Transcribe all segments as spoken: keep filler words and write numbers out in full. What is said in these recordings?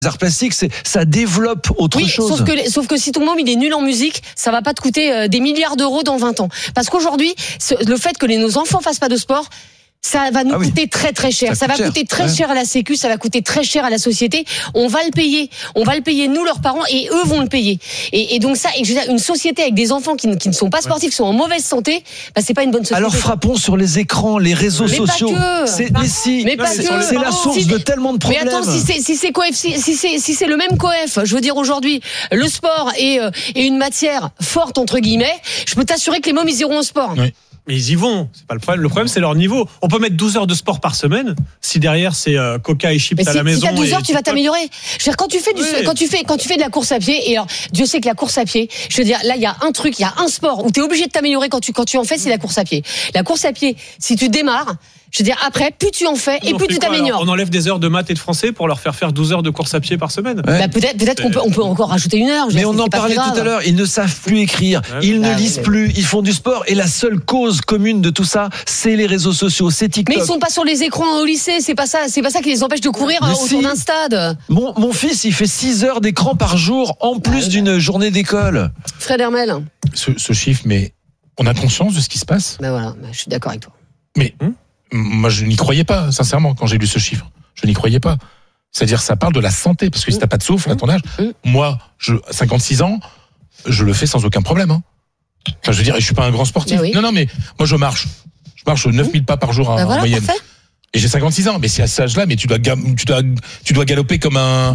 Les arts plastiques, c'est, ça développe autre oui, chose. Sauf que, sauf que si ton môme il est nul en musique, ça va pas te coûter euh, des milliards d'euros dans vingt ans. Parce qu'aujourd'hui, ce, le fait que les, nos enfants fassent pas de sport, ça va nous ah oui. coûter très très cher. Ça, Ça va coûte coûter cher. très ouais. cher à la Sécu, ça va coûter très cher à la société. On va le payer. On va le payer nous, leurs parents, et eux vont le payer. Et, et donc ça, et je veux dire, une société avec des enfants qui, ne- qui ne sont pas sportifs, qui sont en mauvaise santé, bah c'est pas une bonne société. Alors frappons sur les écrans, les réseaux Mais pas sociaux. que. C'est, mais si, Mais pas c'est, que. c'est la source Si- de tellement de Mais problèmes. attends, si c'est si c'est coef, si, si c'est si c'est le même coef, je veux dire aujourd'hui, le sport est euh, est une matière forte entre guillemets, je peux t'assurer que les mômes ils iront au sport. Oui. Mais ils y vont, c'est pas le problème. Le problème, c'est leur niveau. On peut mettre douze heures de sport par semaine. Si derrière, c'est euh, coca et chips Mais à si, la maison. si t'as douze heures, et tu vas t'améliorer. Je veux dire, quand tu fais du, Oui. quand tu fais, quand tu fais de la course à pied, et alors, Dieu sait que la course à pied, je veux dire, là, il y a un truc, il y a un sport où t'es obligé de t'améliorer quand tu, quand tu en fais, c'est la course à pied. La course à pied, si tu démarres, je veux dire, après, plus tu en fais, et On plus fait tu quoi, t'améliores. alors On enlève des heures de maths et de français pour leur faire faire douze heures de course à pied par semaine. Ouais. Bah, peut-être, peut-être qu'on peut, on peut encore rajouter une heure. Je veux Mais dire, on c'est en pas parlait très tout à grave. l'heure, ils ne savent plus écrire, Ouais. ils Bah, ne lisent oui. plus, ils font du sport et la seule cause commune de tout ça, c'est les réseaux sociaux, c'est TikTok. Mais ils sont pas sur les écrans au lycée, c'est pas ça, c'est pas ça qui les empêche de courir Mais euh, si. autour d'un stade. Mon, mon fils, il fait six heures d'écran par jour en plus d'une journée d'école. Fred Hermel. Ce, ce chiffre, mais on a conscience de ce qui se passe. Ben voilà, ben je suis d'accord avec toi. Mais Hum moi, je n'y croyais pas, sincèrement, quand j'ai lu ce chiffre. Je n'y croyais pas. C'est-à-dire, ça parle de la santé, parce que si t'as pas de souffle à ton âge, Hum. moi, je, cinquante-six ans, je le fais sans aucun problème. Hein. Enfin, je veux dire, et je suis pas un grand sportif. Mais oui. Non, non, mais moi, je marche. Je marche neuf mille pas par jour en, Ben en voilà, moyenne. parfait. Et j'ai cinquante-six ans. Mais c'est à cet âge-là, mais tu dois, gam- tu dois, tu dois galoper comme un,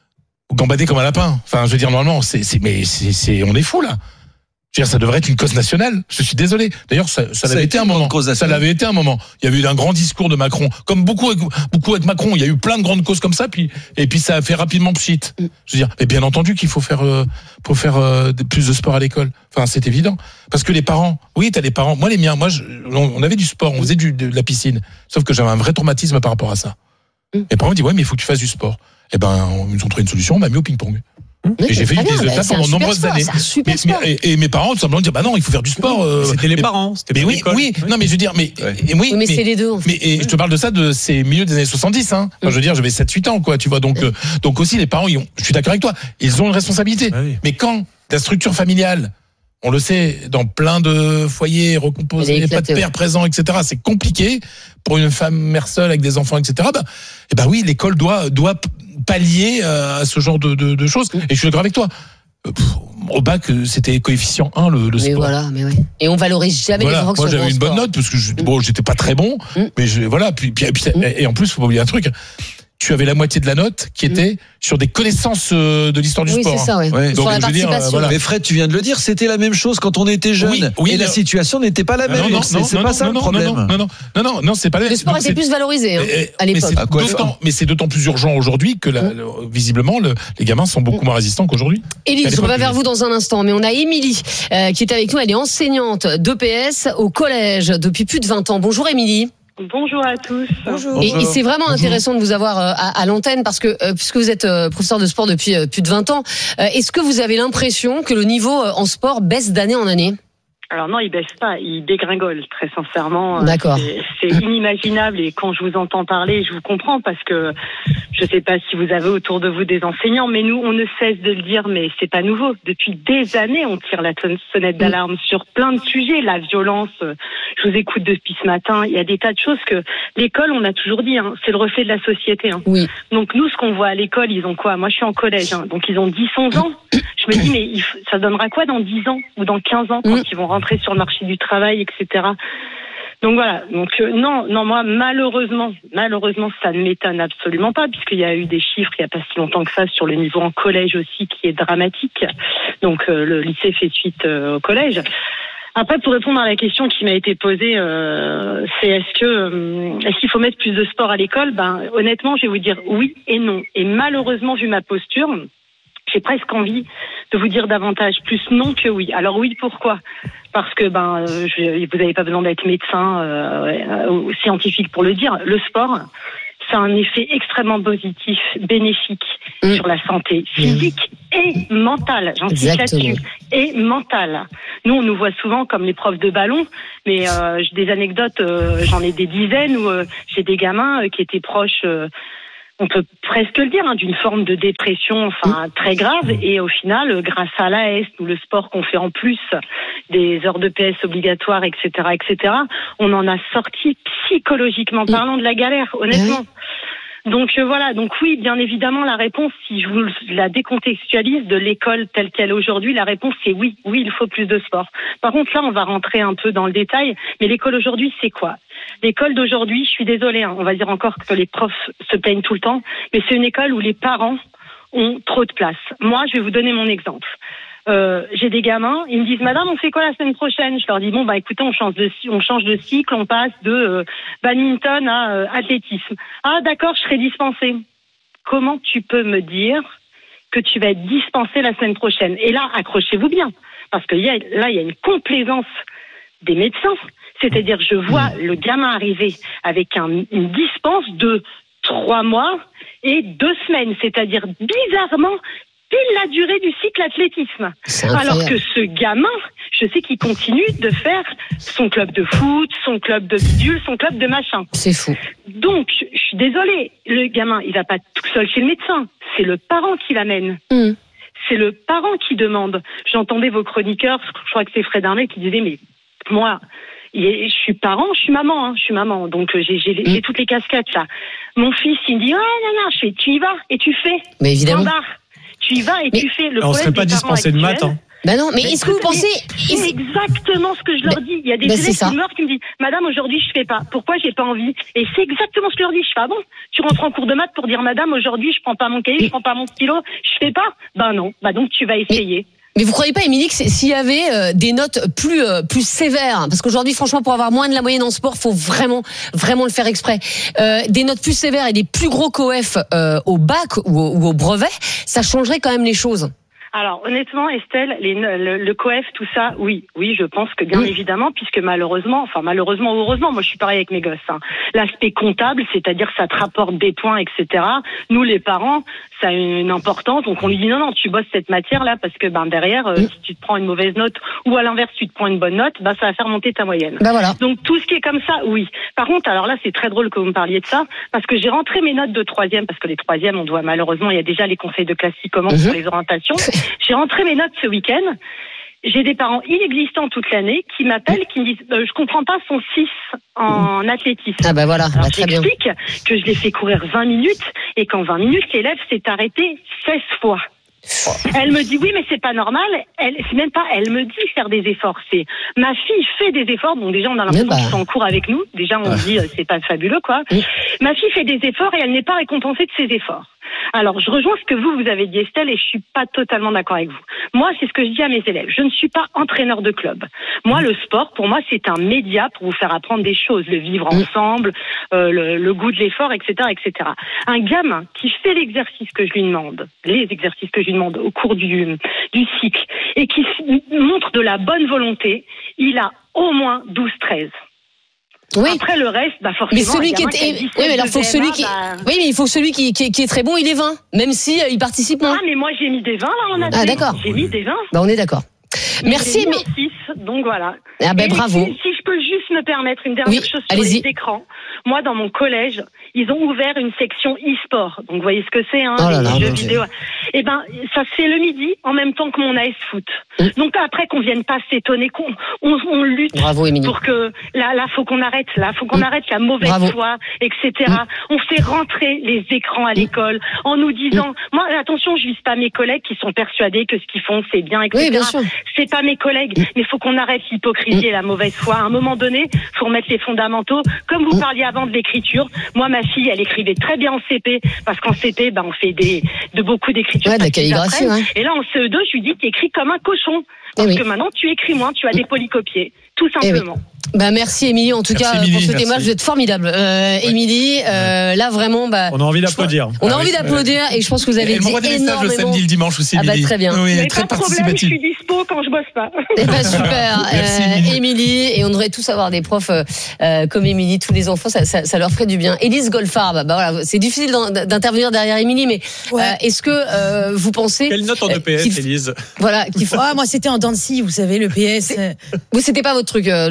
ou gambader comme un lapin. Enfin, je veux dire, normalement, c'est, c'est, mais c'est, c'est, on est fou, là. Je veux dire, ça devrait être une cause nationale. Je suis désolé. D'ailleurs, ça, ça, Ça l'avait a été été un une moment. grande cause Ça nationale. l'avait été un moment. Il y avait eu un grand discours de Macron. Comme beaucoup avec, beaucoup avec Macron. Il y a eu plein de grandes causes comme ça, puis, et puis ça a fait rapidement pchit. Je veux dire, et bien entendu qu'il faut faire, euh, faut faire, euh, plus de sport à l'école. Enfin, c'est évident. Parce que les parents, oui, t'as les parents. Moi, les miens, moi, je, on, on avait du sport, on faisait du, de la piscine. Sauf que j'avais un vrai traumatisme par rapport à ça. Mm. Les parents me disent, ouais, mais il faut que tu fasses du sport. Eh ben, ils nous ont trouvé une solution, on m'a mis au ping-pong. Et j'ai fait du tennis de table pendant de nombreuses années. C'est un super Mais, sport. mais- et, et mes parents, tout simplement, disaient, bah non, il faut faire du sport. euh, C'était les mais- parents. C'était Mais pas oui, l'école. oui, non, mais je veux dire, mais, Ouais. et oui, Oui, mais, c'est les deux. En fait. mais et je te parle de ça de ces milieux des années soixante-dix, hein. Enfin, je veux dire, j'avais sept huit ans, quoi, tu vois. Donc, euh, donc aussi, les parents, ils ont, je suis d'accord avec toi, ils ont une responsabilité. Ah oui. Mais quand la structure familiale, on le sait, dans plein de foyers Elle est recomposés, pas de éclatée, père présent, et cetera, c'est compliqué pour une femme mère seule avec des enfants, et cetera. Bah, et ben oui, l'école doit, doit pallier euh, à ce genre de, de, de choses. Et je suis d'accord avec toi. Euh, pff, Au bac, euh, c'était coefficient un, le, le Mais sport. voilà, mais oui. Et on valorise jamais Voilà, les enfants qui moi sont bons j'avais en une bonne sport. note parce que je, bon, j'étais pas très bon, Mm. mais je, voilà. Puis, puis, puis- Mm. et en plus, faut pas oublier un truc. Tu avais la moitié de la note qui était sur des connaissances euh, de l'histoire du Oui, sport. c'est ça, ouais. Ouais. Sur Donc, la je veux dire, participation. euh, voilà. Mais Fred, tu viens de le dire, c'était la même chose quand on était jeune. Oui, oui, et la mais- situation n'était pas la Ah, même. non, non, c'est non, c'est non, pas non, ça non, le problème. Non, non, non, non, non, non, c'est pas Le sport donc était c'est- plus valorisé hein, Eh, à mais l'époque. c'est À quoi d'autant- faire Mais c'est d'autant plus urgent aujourd'hui que la, Mm. le- visiblement le- les gamins sont beaucoup moins résistants qu'aujourd'hui. À Élise, je l'époque, reviens vers Élise. vous dans un instant, mais on a Émilie euh, qui est avec nous. Elle est enseignante d'E P S au collège depuis plus de vingt ans. Bonjour Émilie. Bonjour à tous. Et, et c'est vraiment intéressant de vous avoir euh, à, à l'antenne parce que euh, puisque vous êtes euh, professeur de sport depuis euh, plus de vingt ans, euh, est-ce que vous avez l'impression que le niveau euh, en sport baisse d'année en année ? Alors non, il baisse pas, il dégringole, très sincèrement. D'accord. C'est, c'est inimaginable et quand je vous entends parler, je vous comprends parce que je sais pas si vous avez autour de vous des enseignants, mais nous, on ne cesse de le dire, mais c'est pas nouveau. Depuis des années, on tire la sonnette d'alarme sur plein de sujets, la violence. Je vous écoute depuis ce matin. Il y a des tas de choses que l'école, on a toujours dit, hein, c'est le reflet de la société. Hein. Oui. Donc nous, ce qu'on voit à l'école, ils ont quoi ? Moi, je suis en collège, hein, donc ils ont dix onze ans. Je me dis, mais il faut- ça donnera quoi dans dix ans ou dans quinze ans quand Mm. ils vont rentrer sur le marché du travail, et cetera. Donc voilà. Donc euh, non, non, moi malheureusement, malheureusement, ça ne m'étonne absolument pas puisqu'il y a eu des chiffres il y a pas si longtemps que ça sur le niveau en collège aussi qui est dramatique. Donc euh, le lycée fait suite euh, au collège. Après, pour répondre à la question qui m'a été posée, euh, c'est est-ce que euh, est-ce qu'il faut mettre plus de sport à l'école ? Ben honnêtement, je vais vous dire oui et non. Et malheureusement, vu ma posture, j'ai presque envie de vous dire davantage plus non que oui. Alors oui, pourquoi ? Parce que ben, euh, je, vous n'avez pas besoin d'être médecin euh, ou scientifique pour le dire. Le sport, ça a un effet extrêmement positif, bénéfique Mmh. sur la santé physique et mentale. J'insiste Exactement. là-dessus. Et mentale. Nous, on nous voit souvent comme les profs de ballon, mais euh, j'ai des anecdotes, euh, j'en ai des dizaines où euh, j'ai des gamins euh, qui étaient proches. Euh, on peut presque le dire, hein, d'une forme de dépression, enfin très grave. Et au final, grâce à l'A S ou le sport qu'on fait en plus des heures de P S obligatoires, et cetera, et cetera, on en a sorti psychologiquement parlant de la galère, honnêtement. Donc euh, voilà, donc oui, bien évidemment, la réponse, si je vous la décontextualise de l'école telle qu'elle est aujourd'hui, la réponse c'est oui, oui, il faut plus de sport. Par contre, là, on va rentrer un peu dans le détail, mais l'école aujourd'hui, c'est quoi ? L'école d'aujourd'hui, je suis désolée, hein, on va dire encore que les profs se plaignent tout le temps, mais c'est une école où les parents ont trop de place. Moi, je vais vous donner mon exemple. Euh, j'ai des gamins, ils me disent madame, on fait quoi la semaine prochaine ? Je leur dis bon bah écoutez, on change de on change de cycle, on passe de euh, badminton à euh, athlétisme. Ah d'accord, je serai dispensée. Comment tu peux me dire que tu vas être dispensée la semaine prochaine ? Et là, accrochez-vous bien, parce que y a, là il y a une complaisance des médecins, c'est-à-dire je vois le gamin arriver avec un, une dispense de trois mois et deux semaines, c'est-à-dire bizarrement pile la durée du cycle athlétisme. Alors que ce gamin, je sais qu'il continue de faire son club de foot, son club de bidule, son club de machin. C'est fou. Donc, je suis désolée, le gamin, il va pas tout seul chez le médecin. C'est le parent qui l'amène. Mm. C'est le parent qui demande. J'entendais vos chroniqueurs, je crois que c'est Fred Armel qui disait, mais moi, je suis parent, je suis maman, hein, je suis maman, donc j'ai, j'ai, j'ai toutes les casquettes là. Mon fils, il me dit, ah non, non, je fais, tu y vas et tu fais. Mais évidemment. Tu y vas et mais tu fais. Le on ne serait pas dispensé de maths. Hein. Bah non, mais, mais est-ce que vous pensez... C'est exactement ce que je leur bah, dis. Il y a des bah élèves qui meurent qui me disent « Madame, aujourd'hui, je fais pas. Pourquoi j'ai pas envie ?» Et c'est exactement ce que je leur dis. Je fais « Ah bon, tu rentres en cours de maths pour dire « Madame, aujourd'hui, je prends pas mon cahier, je prends pas mon stylo, je fais pas. » Ben non, bah donc tu vas essayer. Mais... Mais vous croyez pas, Émilie, que s'il y avait euh, des notes plus euh, plus sévères, parce qu'aujourd'hui, franchement, pour avoir moins de la moyenne en sport, faut vraiment vraiment le faire exprès. Euh, des notes plus sévères et des plus gros coefs euh, au bac ou au, ou au brevet, ça changerait quand même les choses. Alors honnêtement, Estelle, les, le, le coef, tout ça, oui, oui, je pense que bien oui. évidemment, puisque malheureusement, enfin malheureusement ou heureusement, moi je suis pareil avec mes gosses. Hein. L'aspect comptable, c'est-à-dire ça te rapporte des points, et cetera. Nous les parents, ça a une importance, donc on lui dit non non, tu bosses cette matière-là parce que ben derrière, euh, si tu te prends une mauvaise note ou à l'inverse tu te prends une bonne note, ben ça va faire monter ta moyenne. Ben voilà. Donc tout ce qui est comme ça, oui. Par contre, alors là c'est très drôle que vous me parliez de ça, parce que j'ai rentré mes notes de troisième, parce que les troisièmes, on doit malheureusement, il y a déjà les conseils de classe qui commencent mmh. pour les orientations. J'ai rentré mes notes ce week-end. J'ai des parents inexistants toute l'année qui m'appellent, qui me disent euh, je comprends pas son six en athlétisme. Ah ben voilà, alors bah, très bien. J'explique que je l'ai fait courir vingt minutes et qu'en vingt minutes l'élève s'est arrêté seize fois. Elle me dit oui mais c'est pas normal. Elle c'est même pas elle me dit faire des efforts. C'est ma fille fait des efforts. Donc déjà on a l'impression bah. qu'ils sont en cours avec nous. Déjà on se dit euh, c'est pas fabuleux quoi. Oui. Ma fille fait des efforts et elle n'est pas récompensée de ses efforts. Alors, je rejoins ce que vous, vous avez dit, Estelle, et je suis pas totalement d'accord avec vous. Moi, c'est ce que je dis à mes élèves. Je ne suis pas entraîneur de club. Moi, le sport, pour moi, c'est un média pour vous faire apprendre des choses, le vivre ensemble, euh, le, le goût de l'effort, et cetera, et cetera. Un gamin qui fait l'exercice que je lui demande, les exercices que je lui demande au cours du, du cycle, et qui montre de la bonne volonté, il a au moins douze treize. Oui. Après le reste, bah forcément. Mais celui qui est, qui oui, mais alors faut que celui qui, bah... oui, mais il faut que celui qui, qui, qui est très bon, il est vingt, même si euh, il participe moins. Ah, mais moi j'ai mis des vingt là en athlète. Ah d'accord. J'ai mis des vingt. Bah on est d'accord. Mais merci, mais. six, donc voilà. Ah ben bravo. Si, si je peux juste me permettre une dernière oui, chose sur allez-y. les écrans. Moi, dans mon collège, ils ont ouvert une section e-sport. Donc, vous voyez ce que c'est, hein, oh là les là, jeux vidéo. Eh ben, ça se fait le midi, en même temps que mon A S foot. Mmh. Donc, après, qu'on vienne pas s'étonner, qu'on on, on lutte. Bravo, Émilie. Pour que, là, là, faut qu'on arrête, là, faut qu'on mmh. arrête la mauvaise Bravo. foi, et cetera. Mmh. On fait rentrer les écrans à l'école en nous disant, mmh. moi, attention, je vise pas mes collègues qui sont persuadés que ce qu'ils font, c'est bien, et cetera. Oui, bien sûr. C'est pas mes collègues, mmh. mais faut qu'on arrête l'hypocrisie mmh. et la mauvaise foi. À un moment donné, faut remettre les fondamentaux. Comme vous mmh. parliez avant de l'écriture, moi, ma fille, elle écrivait très bien en C P, parce qu'en C P, ben, on fait des, de beaucoup d'écriture. Ouais, de la calligraphie, ouais. Et là, en C E deux, je lui dis, t'écris comme un cochon. Parce oui. que maintenant, tu écris moins, tu as des polycopiés. Tout simplement. Oui. Bah merci Émilie en tout merci cas Émilie, pour ce merci. témoignage, vous êtes formidable. Euh, ouais. Émilie, euh, là vraiment, bah, on a envie d'applaudir. On a ah, envie oui. d'applaudir et je pense que vous avez elle dit m'envoie des messages le samedi, le dimanche aussi. Ah bah très bien. Oui, mais très pas de problème, je suis participative. dispo quand je bosse pas. Eh ben super, Merci, euh, Émilie, et on devrait tous avoir des profs euh, comme Émilie. Tous les enfants, ça, ça, ça leur ferait du bien. Élise Goldfarb, bah, bah voilà, c'est difficile d'intervenir derrière Émilie, mais ouais. euh, est-ce que euh, vous pensez quelle note en E P S, euh, Élise? Voilà, qu'il faut. Ah, moi c'était en dents de scie, vous savez, le P S. Vous c'était pas votre truc, euh, le sport à l'école.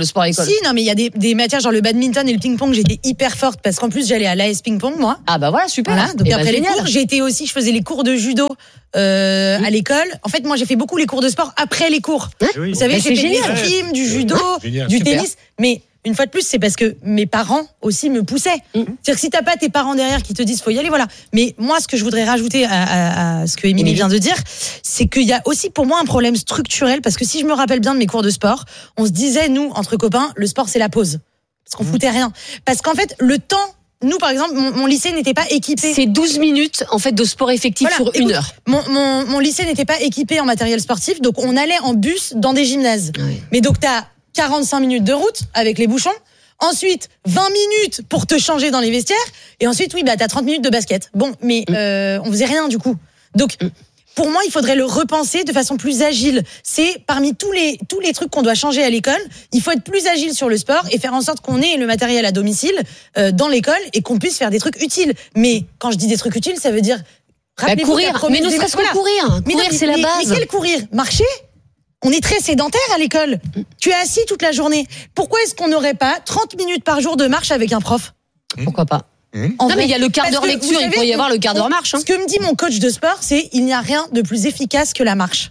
Si, non, mais il y a des, des matières genre le badminton et le ping-pong, j'étais hyper forte parce qu'en plus j'allais à l'A S ping-pong, moi. Ah bah voilà, super. Voilà, donc Et après bah, les génial. cours, j'ai été aussi, je faisais les cours de judo euh, Mmh. à l'école. En fait, moi, j'ai fait beaucoup les cours de sport après les cours. Oui. Vous savez, Mais j'ai c'est fait génial. de l'escrime, du judo, Génial. du Super. tennis. Mais une fois de plus, c'est parce que mes parents aussi me poussaient. Mmh. C'est-à-dire que si t'as pas tes parents derrière qui te disent faut y aller, voilà. Mais moi, ce que je voudrais rajouter à, à, à ce que Émilie Émilie. vient de dire, c'est qu'il y a aussi pour moi un problème structurel parce que si je me rappelle bien de mes cours de sport, on se disait nous entre copains, le sport c'est la pause parce qu'on foutait rien. Parce qu'en fait, le temps, nous par exemple, mon, mon lycée n'était pas équipé. C'est douze minutes en fait de sport effectif Voilà, sur écoute, une heure. Mon, mon, mon lycée n'était pas équipé en matériel sportif, donc on allait en bus dans des gymnases. Ouais. Mais donc t'as quarante-cinq minutes de route avec les bouchons. Ensuite, vingt minutes pour te changer dans les vestiaires. Et ensuite, oui, bah, t'as trente minutes de basket. Bon, mais euh, on faisait rien du coup. Donc, pour moi, il faudrait le repenser de façon plus agile. C'est parmi tous les, tous les trucs qu'on doit changer à l'école. Il faut être plus agile sur le sport et faire en sorte qu'on ait le matériel à domicile euh, dans l'école et qu'on puisse faire des trucs utiles. Mais quand je dis des trucs utiles, ça veut dire... Bah, rappelez-vous courir, la promesse mais ne des- serait-ce que voilà. courir. Mais non, Courir, mais- c'est la mais- base. Mais quel courir? Marcher? On est très sédentaire à l'école. Tu es assis toute la journée. Pourquoi est-ce qu'on n'aurait pas trente minutes par jour de marche avec un prof? Pourquoi pas? En Non, vrai, mais il y a le quart parce d'heure que, lecture, vous il savez, pourrait y avoir le quart d'heure marche. Hein. Ce que me dit mon coach de sport, c'est il n'y a rien de plus efficace que la marche.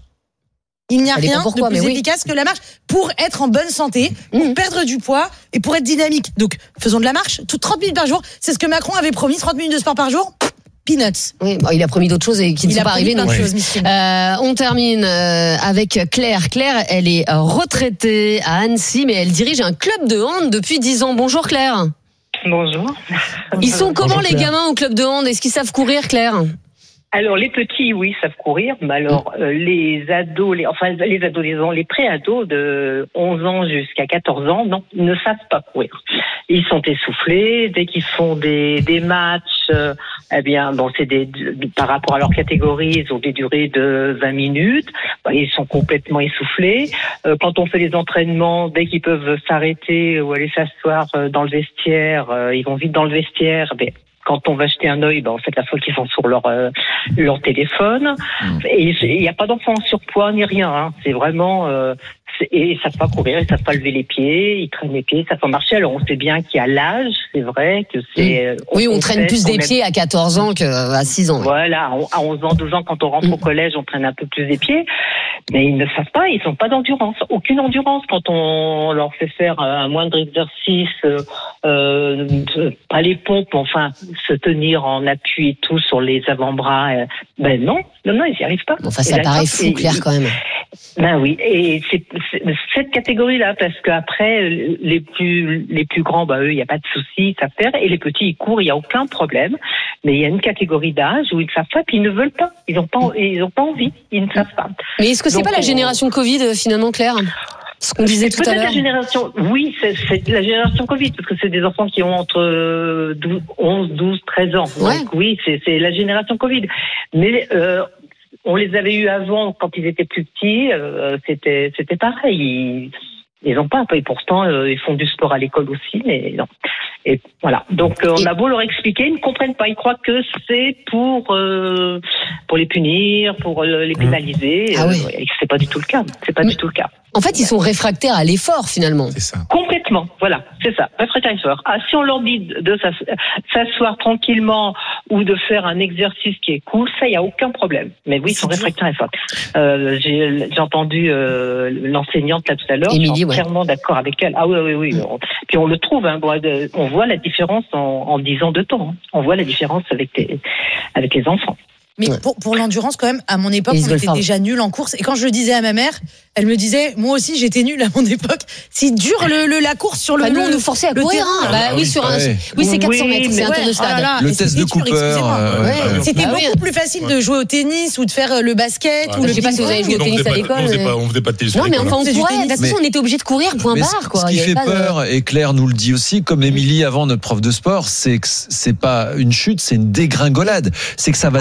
Il n'y a Ça dépend rien pourquoi, de plus mais oui. efficace que la marche pour être en bonne santé, pour Mhm. perdre du poids et pour être dynamique. Donc, faisons de la marche. Toutes trente minutes par jour. C'est ce que Macron avait promis, trente minutes de sport par jour. Peanuts. Oui, bon, il a promis d'autres choses et qui ne Il sont a pas promis arrivées. plein Donc, de choses, Miss Kim. Euh, on termine euh, avec Claire. Claire, elle est euh, retraitée à Annecy, mais elle dirige un club de hand depuis dix ans. Bonjour Claire. Bonjour. Ils sont comment Bonjour, les Claire. gamins au club de hand? Est-ce qu'ils savent courir, Claire? Alors les petits, oui, savent courir, mais alors euh, les ados, les, enfin les adolescents, les pré-ados de onze ans jusqu'à quatorze ans, non, ne savent pas courir. Ils sont essoufflés dès qu'ils font des, des matchs. Euh, eh bien, bon, c'est des de- par rapport à leur catégorie, ils ont des durées de vingt minutes. Bah, ils sont complètement essoufflés. Euh, quand on fait les entraînements, dès qu'ils peuvent s'arrêter ou aller s'asseoir euh, dans le vestiaire, euh, ils vont vite dans le vestiaire. Ben, quand on va jeter un œil, ben, en fait, la fois qu'ils sont sur leur euh, leur téléphone. Et il n'y a pas d'enfants en surpoids ni rien. Hein. C'est vraiment... Euh, c'est- et ils savent pas courir, ils savent pas lever les pieds, ils traînent les pieds, ils savent pas marcher. Alors on sait bien qu'il y a l'âge, c'est vrai que c'est... euh, Oui, on traîne sait plus qu'on des aime- pieds à quatorze ans qu'à six ans. Voilà, à onze ans, douze ans, quand on rentre Mm. au collège, on traîne un peu plus des pieds. Mais ils ne savent pas, ils n'ont pas d'endurance. Aucune endurance quand on leur fait faire un moindre exercice, euh, euh, pas les pompes, enfin, se tenir en appui et tout sur les avant-bras. euh, ben non, non, non, ils n'y arrivent pas. Enfin, Et ça d'accord, paraît fou, et- Claire, quand même. Ben oui, et c'est c'est cette catégorie-là, parce qu'après, les plus les plus grands, bah eux, il n'y a pas de souci, ils savent faire, et les petits, ils courent, il n'y a aucun problème. Mais il y a une catégorie d'âge où ils ne savent pas, puis ils ne veulent pas, ils n'ont pas, ils ont pas envie, ils ne savent pas. Mais est-ce que c'est Donc, pas la on- génération Covid, euh, finalement, Claire? Ce qu'on disait tout à Peut-être l'heure. la génération, oui, c'est c'est la génération Covid, parce que c'est des enfants qui ont entre euh, douze, onze, douze, treize ans. Ouais. Donc oui, c'est c'est la génération Covid. Mais euh, on les avait eus avant, quand ils étaient plus petits, euh, c'était c'était pareil. Ils, ils ont pas, et pourtant euh, ils font du sport à l'école aussi, mais non. Et voilà. Donc euh, on Et- a beau leur expliquer, ils ne comprennent pas. Ils croient que c'est pour euh, pour les punir, pour euh, les pénaliser. Ah Euh, oui. et c'est pas du tout le cas. C'est pas Mais- du tout le cas. En fait, ils sont réfractaires à l'effort, finalement. C'est ça. Complètement, voilà, c'est ça, réfractaire. Ah, si on leur dit de s'ass- s'asseoir tranquillement ou de faire un exercice qui est cool, ça, il n'y a aucun problème. Mais oui, ils sont réfractaires à ça. Euh, j'ai, j'ai entendu euh, l'enseignante là tout à l'heure, je Émilie, suis ouais. entièrement d'accord avec elle. Ah oui, oui, oui. On- puis on le trouve, hein, bon, de- on voit la différence en, en dix ans de temps. Hein. On voit la différence avec les, avec les enfants. Mais Ouais. pour, pour l'endurance, quand même, à mon époque, Et ils on veulent était faire- déjà nuls en course. Et quand je le disais à ma mère, elle me disait, moi aussi, j'étais nulle à mon époque. C'est dur le, le- la course sur le. Bah, nous, on le- nous forçait à le courir. terrain. Hein. Bah, Ah oui, oui, sur un. ouais. Oui, c'est quatre cents Oui, mètres, c'est un mais tour de ouais, stade. oh là là, Le et test c'était de dur, Cooper. excusez-moi. euh, Ouais. ouais. C'était Bah beaucoup oui. plus facile de jouer au tennis ou de faire euh, le basket Ouais. ou le Je sais pas si vous avez joué au Non, on tennis faisait à pas- l'école. non, on faisait mais- pas- on faisait pas de tennis à Non, mais l'école, enfin, on C'est du courait. tennis. De toute façon, on était obligé de courir, point Mais barre, quoi. ce Il qui y avait fait pas de- peur, et Claire nous le dit aussi, comme Émilie avant, notre prof de sport, c'est que c'est pas une chute, c'est une dégringolade. C'est que ça va très vite. C'est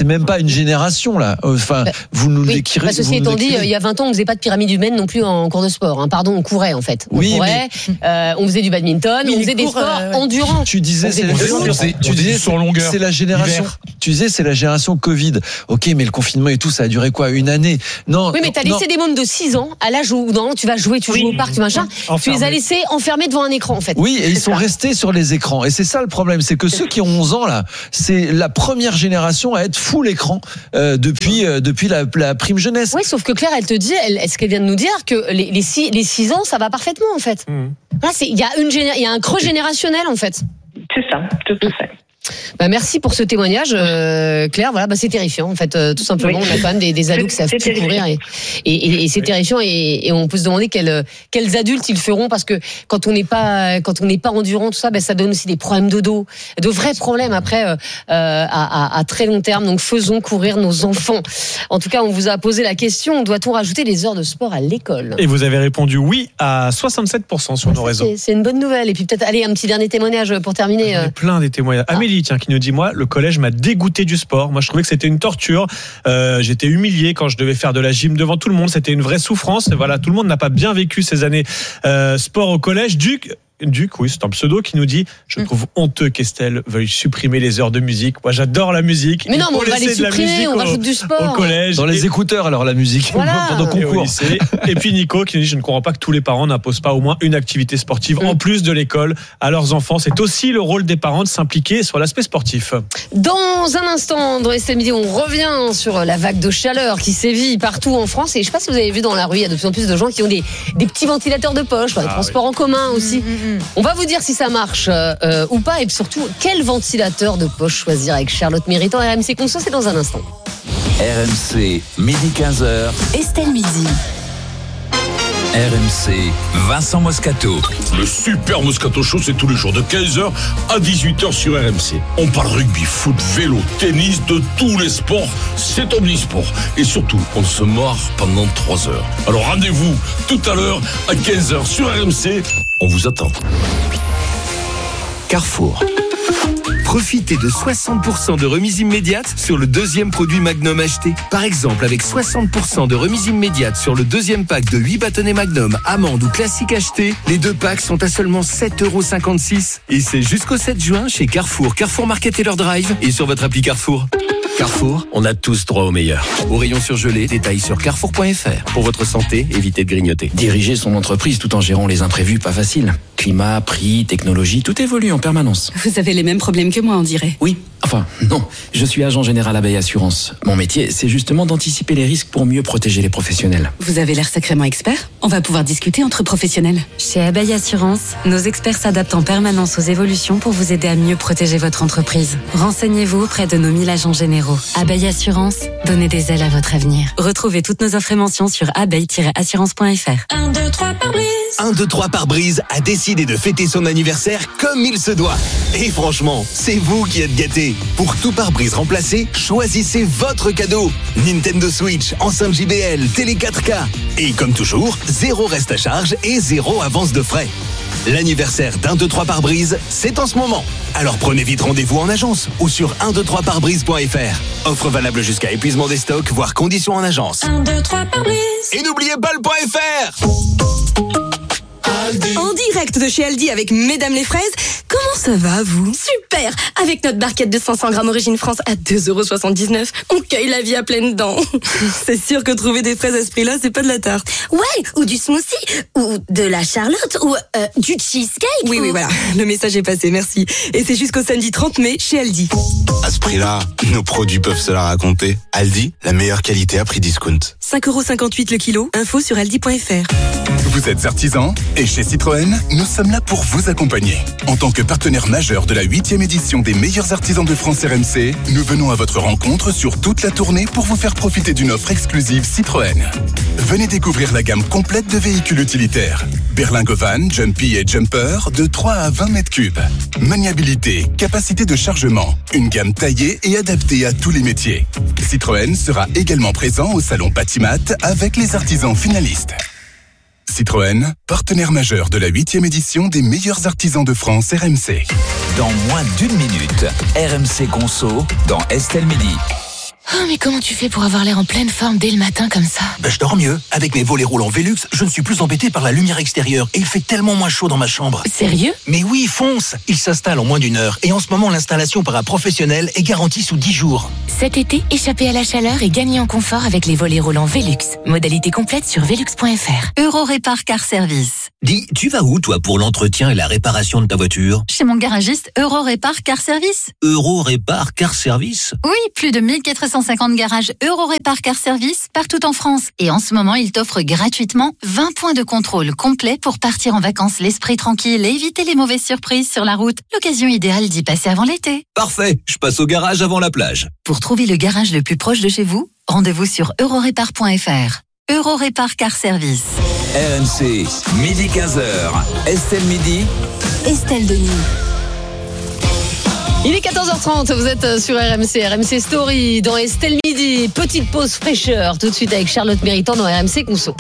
même pas une génération là. Enfin, bah, vous nous oui, l'écrivez. bah, ceci étant dit, il y a vingt ans, on faisait pas de pyramide humaine non plus en cours de sport. Hein. Pardon, on courait en fait. On oui, courait, mais... euh, on faisait du badminton, mais on faisait cours, des sports euh, endurants. Tu disais, c'est, on c'est, faisait- tu on disais, faisait sur longueur. c'est la génération. Hiver. Tu disais, c'est la génération Covid. Ok, mais le confinement et tout, ça a duré quoi, une année? Non. Oui, mais t'as non. laissé des mômes de six ans à l'âge où non, tu vas jouer, tu Oui. joues au parc, tu machin. Tu les as laissés enfermés devant un écran en fait. Oui, et ils sont ça. restés sur les écrans. Et c'est ça le problème, c'est que ceux qui ont onze ans là, c'est la première génération à être full écran euh, depuis euh, depuis la, la prime jeunesse. Oui, sauf que Claire, elle te dit, elle, ce qu'elle vient de nous dire, que les, les, six, les six ans, ça va parfaitement en fait. Mmh. Là, c'est, il y a une géné- il y a un creux générationnel en fait. C'est ça, tout à fait. Bah, merci pour ce témoignage, euh, Claire. Voilà, bah, c'est terrifiant en fait, euh, tout simplement. Oui. On a quand même des, des ados qui savent C'est plus courir et, et, et, et c'est terrifiant et, et on peut se demander quels, quels adultes ils feront parce que quand on n'est pas quand on n'est pas endurant, tout ça, bah, ça donne aussi des problèmes de dos, de vrais problèmes après euh, à, à, à très long terme. Donc faisons courir nos enfants. En tout cas, on vous a posé la question, doit-on rajouter les heures de sport à l'école? Et vous avez répondu oui à soixante-sept pour cent sur nos réseaux. C'est, c'est une bonne nouvelle. Et puis peut-être, allez, un petit dernier témoignage pour terminer. Il y a plein des témoignages. Ah. Amélie, tiens, qui nous dit, moi, le collège m'a dégoûté du sport. Moi, je trouvais que c'était une torture. Euh, j'étais humilié quand je devais faire de la gym devant tout le monde. C'était une vraie souffrance. Et voilà, tout le monde n'a pas bien vécu ces années euh, sport au collège. Duc, Duc, oui, c'est un pseudo qui nous dit, je trouve honteux qu'Estelle veuille supprimer les heures de musique. Moi, j'adore la musique. Mais Il non, mais faut on va les laisser de la supprimer, musique on au- rajoute du sport. Au collège. Dans les Et- écouteurs alors la musique Voilà. pendant Et au concours. lycée. Et puis Nico qui nous dit, je ne comprends pas que tous les parents n'imposent pas au moins une activité sportive en plus de l'école à leurs enfants. C'est aussi le rôle des parents de s'impliquer sur l'aspect sportif. Dans un instant, dans Estelle Midi, on revient sur la vague de chaleur qui sévit partout en France. Et je ne sais pas si vous avez vu dans la rue, il y a de plus en plus de gens qui ont des, des petits ventilateurs de poche, dans les Ah transports en commun aussi. On va vous dire si ça marche euh, euh, ou pas. Et surtout, quel ventilateur de poche choisir avec Charlotte Méritant. R M C Conso, c'est dans un instant. R M C, midi quinze heures. Estelle Midi. R M C, Vincent Moscato. Le super Moscato Show, c'est tous les jours de quinze heures à dix-huit heures sur R M C. On parle rugby, foot, vélo, tennis, de tous les sports. C'est omnisport. Et surtout, on se marre pendant trois heures. Alors rendez-vous tout à l'heure à quinze heures sur R M C. On vous attend. Carrefour. Profitez de soixante pour cent de remise immédiate sur le deuxième produit Magnum acheté. Par exemple, avec soixante pour cent de remise immédiate sur le deuxième pack de huit bâtonnets Magnum, amande ou classique acheté, les deux packs sont à seulement sept euros cinquante-six. Et c'est jusqu'au sept juin chez Carrefour, Carrefour Market et leur drive et sur votre appli Carrefour. Carrefour, on a tous droit au meilleur. Au rayon surgelé, détails sur carrefour point f r. Pour votre santé, évitez de grignoter. Diriger son entreprise tout en gérant les imprévus, pas facile. Climat, prix, technologie, tout évolue en permanence. Vous avez les mêmes problèmes que moi, on dirait. Oui, enfin, non. Je suis agent général Abeille Assurance. Mon métier, c'est justement d'anticiper les risques pour mieux protéger les professionnels. Vous avez l'air sacrément expert. On va pouvoir discuter entre professionnels. Chez Abeille Assurance, nos experts s'adaptent en permanence aux évolutions pour vous aider à mieux protéger votre entreprise. Renseignez-vous auprès de nos mille agents généraux. Abeille Assurance, donnez des ailes à votre avenir. Retrouvez toutes nos offres et mentions sur abeille tiret assurance point f r. un, deux, trois par brise. un, deux, trois par brise a décidé de fêter son anniversaire comme il se doit. Et franchement, c'est vous qui êtes gâtés. Pour tout pare-brise remplacé, choisissez votre cadeau. Nintendo Switch, enceinte J B L, télé quatre K. Et comme toujours, zéro reste à charge et zéro avance de frais. L'anniversaire d'un, deux, trois par brise, c'est en ce moment. Alors prenez vite rendez-vous en agence ou sur un, deux, trois par brise point f r. Offre valable jusqu'à épuisement des stocks, voire conditions en agence. un, deux, trois par brise. Et n'oubliez pas le .fr. En direct de chez Aldi avec Mesdames les fraises. Comment ça va, vous? Super! Avec notre barquette de cinq cents grammes Origine France à deux euros soixante-dix-neuf, on cueille la vie à pleines dents. C'est sûr que trouver des fraises à ce prix-là, c'est pas de la tarte. Ouais, ou du smoothie, ou de la charlotte, ou euh, du cheesecake. Oui, ou... oui, voilà. Le message est passé, merci. Et c'est jusqu'au samedi trente mai chez Aldi. À ce prix-là, nos produits peuvent se la raconter. Aldi, la meilleure qualité à prix discount. cinq euros cinquante-huit le kilo, info sur aldi point f r. Vous êtes artisan et chez Citroën, nous sommes là pour vous accompagner. En tant que partenaire majeur de la huitième édition des meilleurs artisans de France R M C, nous venons à votre rencontre sur toute la tournée pour vous faire profiter d'une offre exclusive Citroën. Venez découvrir la gamme complète de véhicules utilitaires. Berlingo Van, Jumpy et Jumper de trois à vingt mètres cubes. Maniabilité, capacité de chargement, une gamme taillée et adaptée à tous les métiers. Citroën sera également présent au salon Patimat avec les artisans finalistes. Citroën, partenaire majeur de la huitième édition des meilleurs artisans de France R M C. Dans moins d'une minute, R M C Conso dans Estelle Midi. Oh, mais comment tu fais pour avoir l'air en pleine forme dès le matin comme ça? Ben, je dors mieux. Avec mes volets roulants Velux, je ne suis plus embêté par la lumière extérieure et il fait tellement moins chaud dans ma chambre. Sérieux? Mais oui, fonce! Il s'installe en moins d'une heure et en ce moment, l'installation par un professionnel est garantie sous dix jours. Cet été, échappez à la chaleur et gagnez en confort avec les volets roulants Velux. Modalité complète sur velux point f r. Eurorépar Car Service. Dis, tu vas où toi pour l'entretien et la réparation de ta voiture? Chez mon garagiste Eurorépar Car Service. Eurorépar Car Service? Oui, plus de mille quatre cent cinquante garages Eurorépar Car Service partout en France. Et en ce moment, il t'offre gratuitement vingt points de contrôle complets pour partir en vacances l'esprit tranquille et éviter les mauvaises surprises sur la route. L'occasion idéale d'y passer avant l'été. Parfait, je passe au garage avant la plage. Pour trouver le garage le plus proche de chez vous, rendez-vous sur eurorépar point f r. Eurorépar Car Service. R M C, midi quinze heures. Estelle Midi. Estelle Denis. Il est quatorze heures trente, vous êtes sur R M C, R M C Story, dans Estelle Midi. Petite pause fraîcheur, tout de suite avec Charlotte Méritant dans R M C Conso.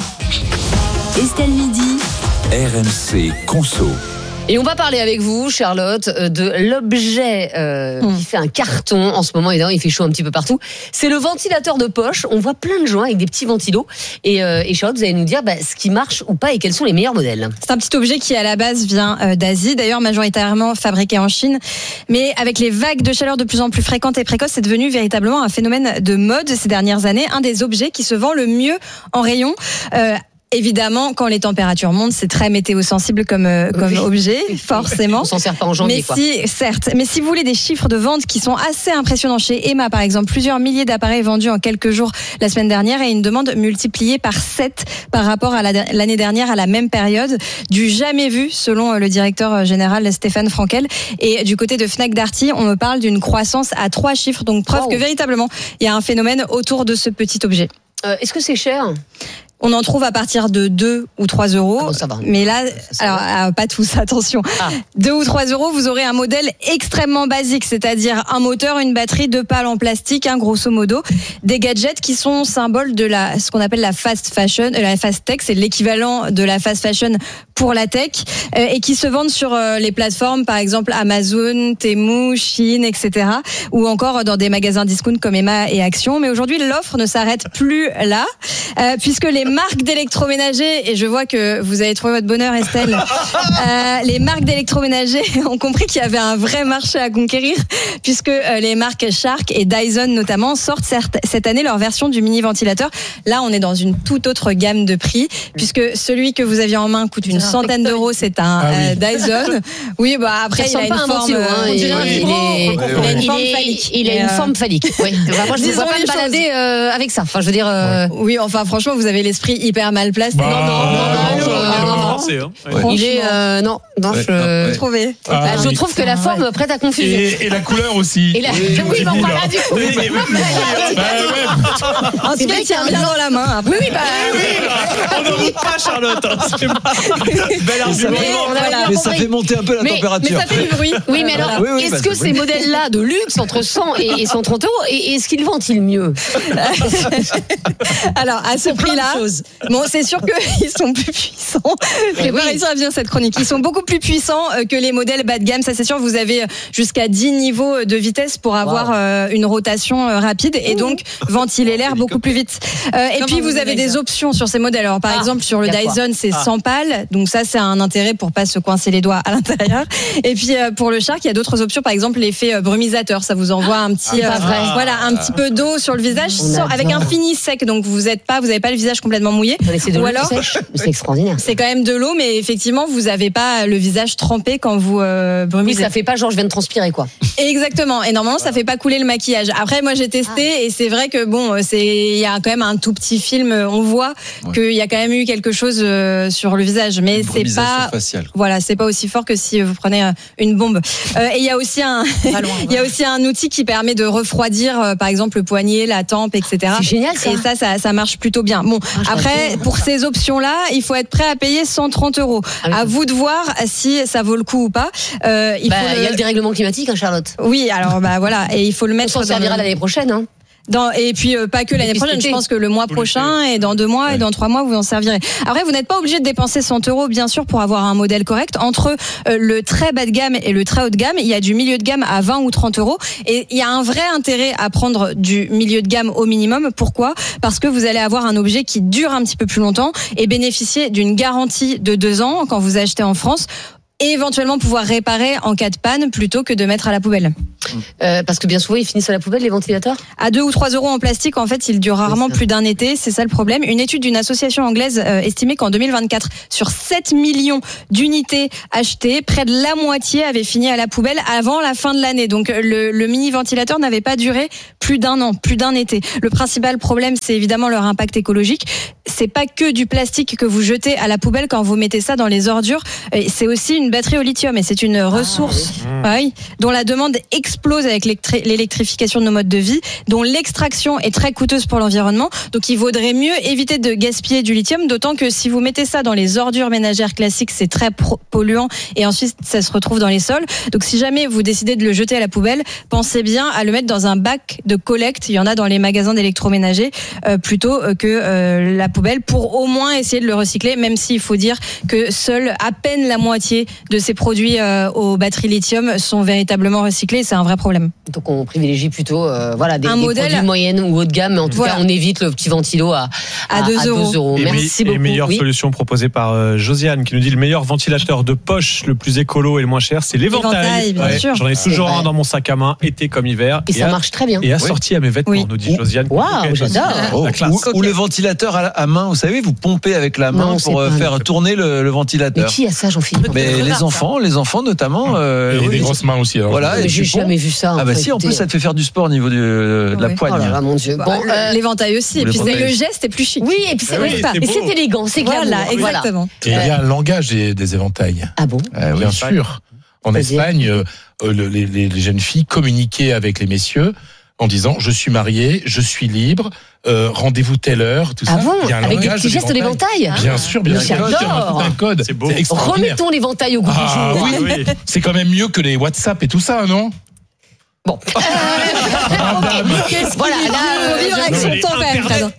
Estelle Midi. R M C Conso. Et on va parler avec vous, Charlotte, de l'objet euh, mmh. qui fait un carton en ce moment. Évidemment, il fait chaud un petit peu partout. C'est le ventilateur de poche. On voit plein de gens avec des petits ventilos. Et, euh, et Charlotte, vous allez nous dire bah, ce qui marche ou pas et quels sont les meilleurs modèles. C'est un petit objet qui, à la base, vient euh, d'Asie. D'ailleurs, majoritairement fabriqué en Chine. Mais avec les vagues de chaleur de plus en plus fréquentes et précoces, c'est devenu véritablement un phénomène de mode ces dernières années. Un des objets qui se vend le mieux en rayon. Euh, Évidemment, quand les températures montent, c'est très météo-sensible comme, euh, comme oui. objet, forcément. On s'en sert pas en janvier, mais quoi. Si, certes. Mais si vous voulez des chiffres de vente qui sont assez impressionnants chez Emma, par exemple, plusieurs milliers d'appareils vendus en quelques jours la semaine dernière et une demande multipliée par sept par rapport à la, l'année dernière à la même période, du jamais vu, selon le directeur général Stéphane Frankel. Et du côté de Fnac Darty, on me parle d'une croissance à trois chiffres, donc preuve wow. que véritablement, il y a un phénomène autour de ce petit objet. Euh, est-ce que c'est cher ? On en trouve à partir de deux ou trois euros. Ah bon, ça va. Mais là, ça alors, alors, pas tous, attention. Ah. deux ou trois euros, vous aurez un modèle extrêmement basique, c'est-à-dire un moteur, une batterie, deux pales en plastique, hein, grosso modo. Des gadgets qui sont symboles de la, ce qu'on appelle la fast fashion, euh, la fast tech, c'est l'équivalent de la fast fashion pour la tech, euh, et qui se vendent sur euh, les plateformes, par exemple Amazon, Temu, Shein, et cetera, ou encore dans des magasins discount comme Emma et Action. Mais aujourd'hui, l'offre ne s'arrête plus là, euh, puisque les marques d'électroménager, et je vois que vous avez trouvé votre bonheur, Estelle, euh, les marques d'électroménager ont compris qu'il y avait un vrai marché à conquérir, puisque euh, les marques Shark et Dyson notamment sortent certes, cette année leur version du mini ventilateur. Là, on est dans une toute autre gamme de prix, puisque celui que vous aviez en main coûte une centaine d'euros, c'est un ah, oui. euh, Dyson. Oui, bah après, il a une forme, il a une forme phallique. Il a une forme phallique. Oui. Enfin, moi, je ne peux pas me balader euh, avec ça. Enfin, je veux dire. Euh... Oui, enfin, franchement, vous avez l'esprit hyper mal placé. Bah, non, non, non, non, non. Il est euh, non, non, ouais, je vous trouvez. Ah, bah, je oui. trouve que la forme ouais. prête à confusion. Et, et la couleur aussi. Et la... Oui, oui, mais enfin là, du coup. Oui, mais, mais, bah, ouais. En tout cas, il tient bien dans la main. Après. Oui, oui, bah. Oui, oui. On ne doute pas, Charlotte. C'est pas. Bel argument. Mais ça fait monter un peu la mais, température. Mais ça fait du bruit. Oui, mais alors, oui, oui, est-ce que ces modèles-là de luxe entre cent et cent trente euros, est-ce qu'ils vendent-ils mieux? Alors, à ce prix-là, bon, c'est sûr qu'ils sont plus puissants. J'ai pas réussi à bien cette chronique. Ils sont beaucoup plus puissants que les modèles bas de gamme. Ça, c'est sûr. Vous avez jusqu'à dix niveaux de vitesse pour avoir wow. une rotation rapide et donc ventiler l'air beaucoup plus vite. Euh, et puis, vous avez des options sur ces modèles. Alors, par ah, exemple, sur le Dyson, c'est ah. cent pales. Donc, ça, c'est un intérêt pour pas se coincer les doigts à l'intérieur. Et puis, pour le Shark, il y a d'autres options. Par exemple, l'effet brumisateur. Ça vous envoie un petit, ah, euh, voilà, un petit peu d'eau sur le visage sans, avec un fini sec. Donc, vous êtes pas, vous n'avez pas le visage complètement mouillé. C'est de Ou alors, c'est extraordinaire. C'est quand même de l'eau, mais effectivement, vous n'avez pas le visage trempé quand vous euh, brumisez. Oui, ça fait pas genre je viens de transpirer, quoi. Exactement. Et normalement, ça fait pas couler le maquillage. Après, moi, j'ai testé ah. et c'est vrai que bon, c'est, il y a quand même un tout petit film. On voit ouais. qu'il y a quand même eu quelque chose euh, sur le visage, mais c'est pas, faciale. Voilà, c'est pas aussi fort que si vous prenez euh, une bombe. Euh, et il y a aussi un, il y a aussi un outil qui permet de refroidir, euh, par exemple, le poignet, la tempe, et cetera. C'est génial, ça. Et ça, ça, ça marche plutôt bien. Bon, ah, après, pour ces options-là, il faut être prêt à payer cent trente euros. Ah, oui. À vous de voir si ça vaut le coup ou pas. Euh, il bah, faut le... y a le dérèglement climatique, hein, Charlotte. Oui, alors bah voilà, et il faut le mettre. On s'en servira l'année prochaine, hein. Dans, et puis euh, pas que l'année prochaine, je pense que le mois prochain et dans deux mois ouais. et dans trois mois vous en servirez. Après vous n'êtes pas obligé de dépenser cent euros bien sûr pour avoir un modèle correct. Entre euh, le très bas de gamme et le très haut de gamme, il y a du milieu de gamme à vingt ou trente euros et il y a un vrai intérêt à prendre du milieu de gamme au minimum. Pourquoi ? Parce que vous allez avoir un objet qui dure un petit peu plus longtemps et bénéficier d'une garantie de deux ans quand vous achetez en France. Et éventuellement pouvoir réparer en cas de panne plutôt que de mettre à la poubelle. Euh, parce que bien souvent, ils finissent à la poubelle, les ventilateurs ? À deux ou trois euros en plastique, en fait, ils durent rarement plus d'un été. C'est ça le problème. Une étude d'une association anglaise euh, estimait qu'en deux mille vingt-quatre, sur sept millions d'unités achetées, près de la moitié avaient fini à la poubelle avant la fin de l'année. Donc le, le mini-ventilateur n'avait pas duré plus d'un an, plus d'un été. Le principal problème, c'est évidemment leur impact écologique. C'est pas que du plastique que vous jetez à la poubelle quand vous mettez ça dans les ordures. C'est aussi une batterie au lithium et c'est une ressource ah, oui. oui, dont la demande explose avec l'électrification de nos modes de vie, dont l'extraction est très coûteuse pour l'environnement. Donc il vaudrait mieux éviter de gaspiller du lithium, d'autant que si vous mettez ça dans les ordures ménagères classiques, c'est très polluant et ensuite ça se retrouve dans les sols. Donc si jamais vous décidez de le jeter à la poubelle, pensez bien à le mettre dans un bac de collecte. Il y en a dans les magasins d'électroménager euh, plutôt que euh, la poubelle, pour au moins essayer de le recycler, même s'il faut dire que seule à peine la moitié de ces produits euh, aux batteries lithium sont véritablement recyclés. C'est un vrai problème. Donc on privilégie plutôt euh, voilà, des, un des modèle produits moyennes ou haut de gamme, mais en tout voilà. cas on évite le petit ventilo à, à, à deux euros. Et Merci mi- beaucoup. Et meilleure oui. solution proposée par euh, Josiane qui nous dit le meilleur ventilateur de poche, le plus écolo et le moins cher, c'est l'éventail. Bien sûr. J'en ai toujours un dans mon sac à main, été comme hiver. Et, et ça à, marche très bien. Et assorti oui. à mes vêtements, oui. nous dit Josiane. Waouh, j'adore. Oh, ou, ou le ventilateur à, la, à main, vous savez, vous pompez avec la main non, pour euh, faire tourner le, le ventilateur. Mais qui a ça, Jean-Philippe ? Mais les enfants, les enfants notamment. Euh, et oui, des grosses mains aussi. Alors. Voilà. Mais j'ai jamais vu ça. Ah bah si, en plus ça te fait faire du sport au niveau du, de la oui. poigne. Oh là là, mon Dieu. Bon, Bon, euh, l'éventail aussi. Et puis c'est, le geste est plus chic. Oui, et puis c'est, ah oui, et c'est, c'est élégant, c'est glamour. Voilà, exactement. Et il y a un langage des, des éventails. Ah bon ? euh, Bien sûr. En Espagne, euh, le, les, les, les jeunes filles communiquaient avec les messieurs en disant je suis mariée, je suis libre, euh, rendez-vous telle heure, tout ah ça. Bon, il y a un avec des petits de gestes d'éventail. Bien sûr, bien Mais sûr. j'adore. Un code. C'est beau. C'est Remettons l'éventail au goût ah, du jour. Oui, oui. C'est quand même mieux que les WhatsApp et tout ça, non ? Bon. Euh, okay. Voilà, là, il faut vivre avec son temps quand même, Fred.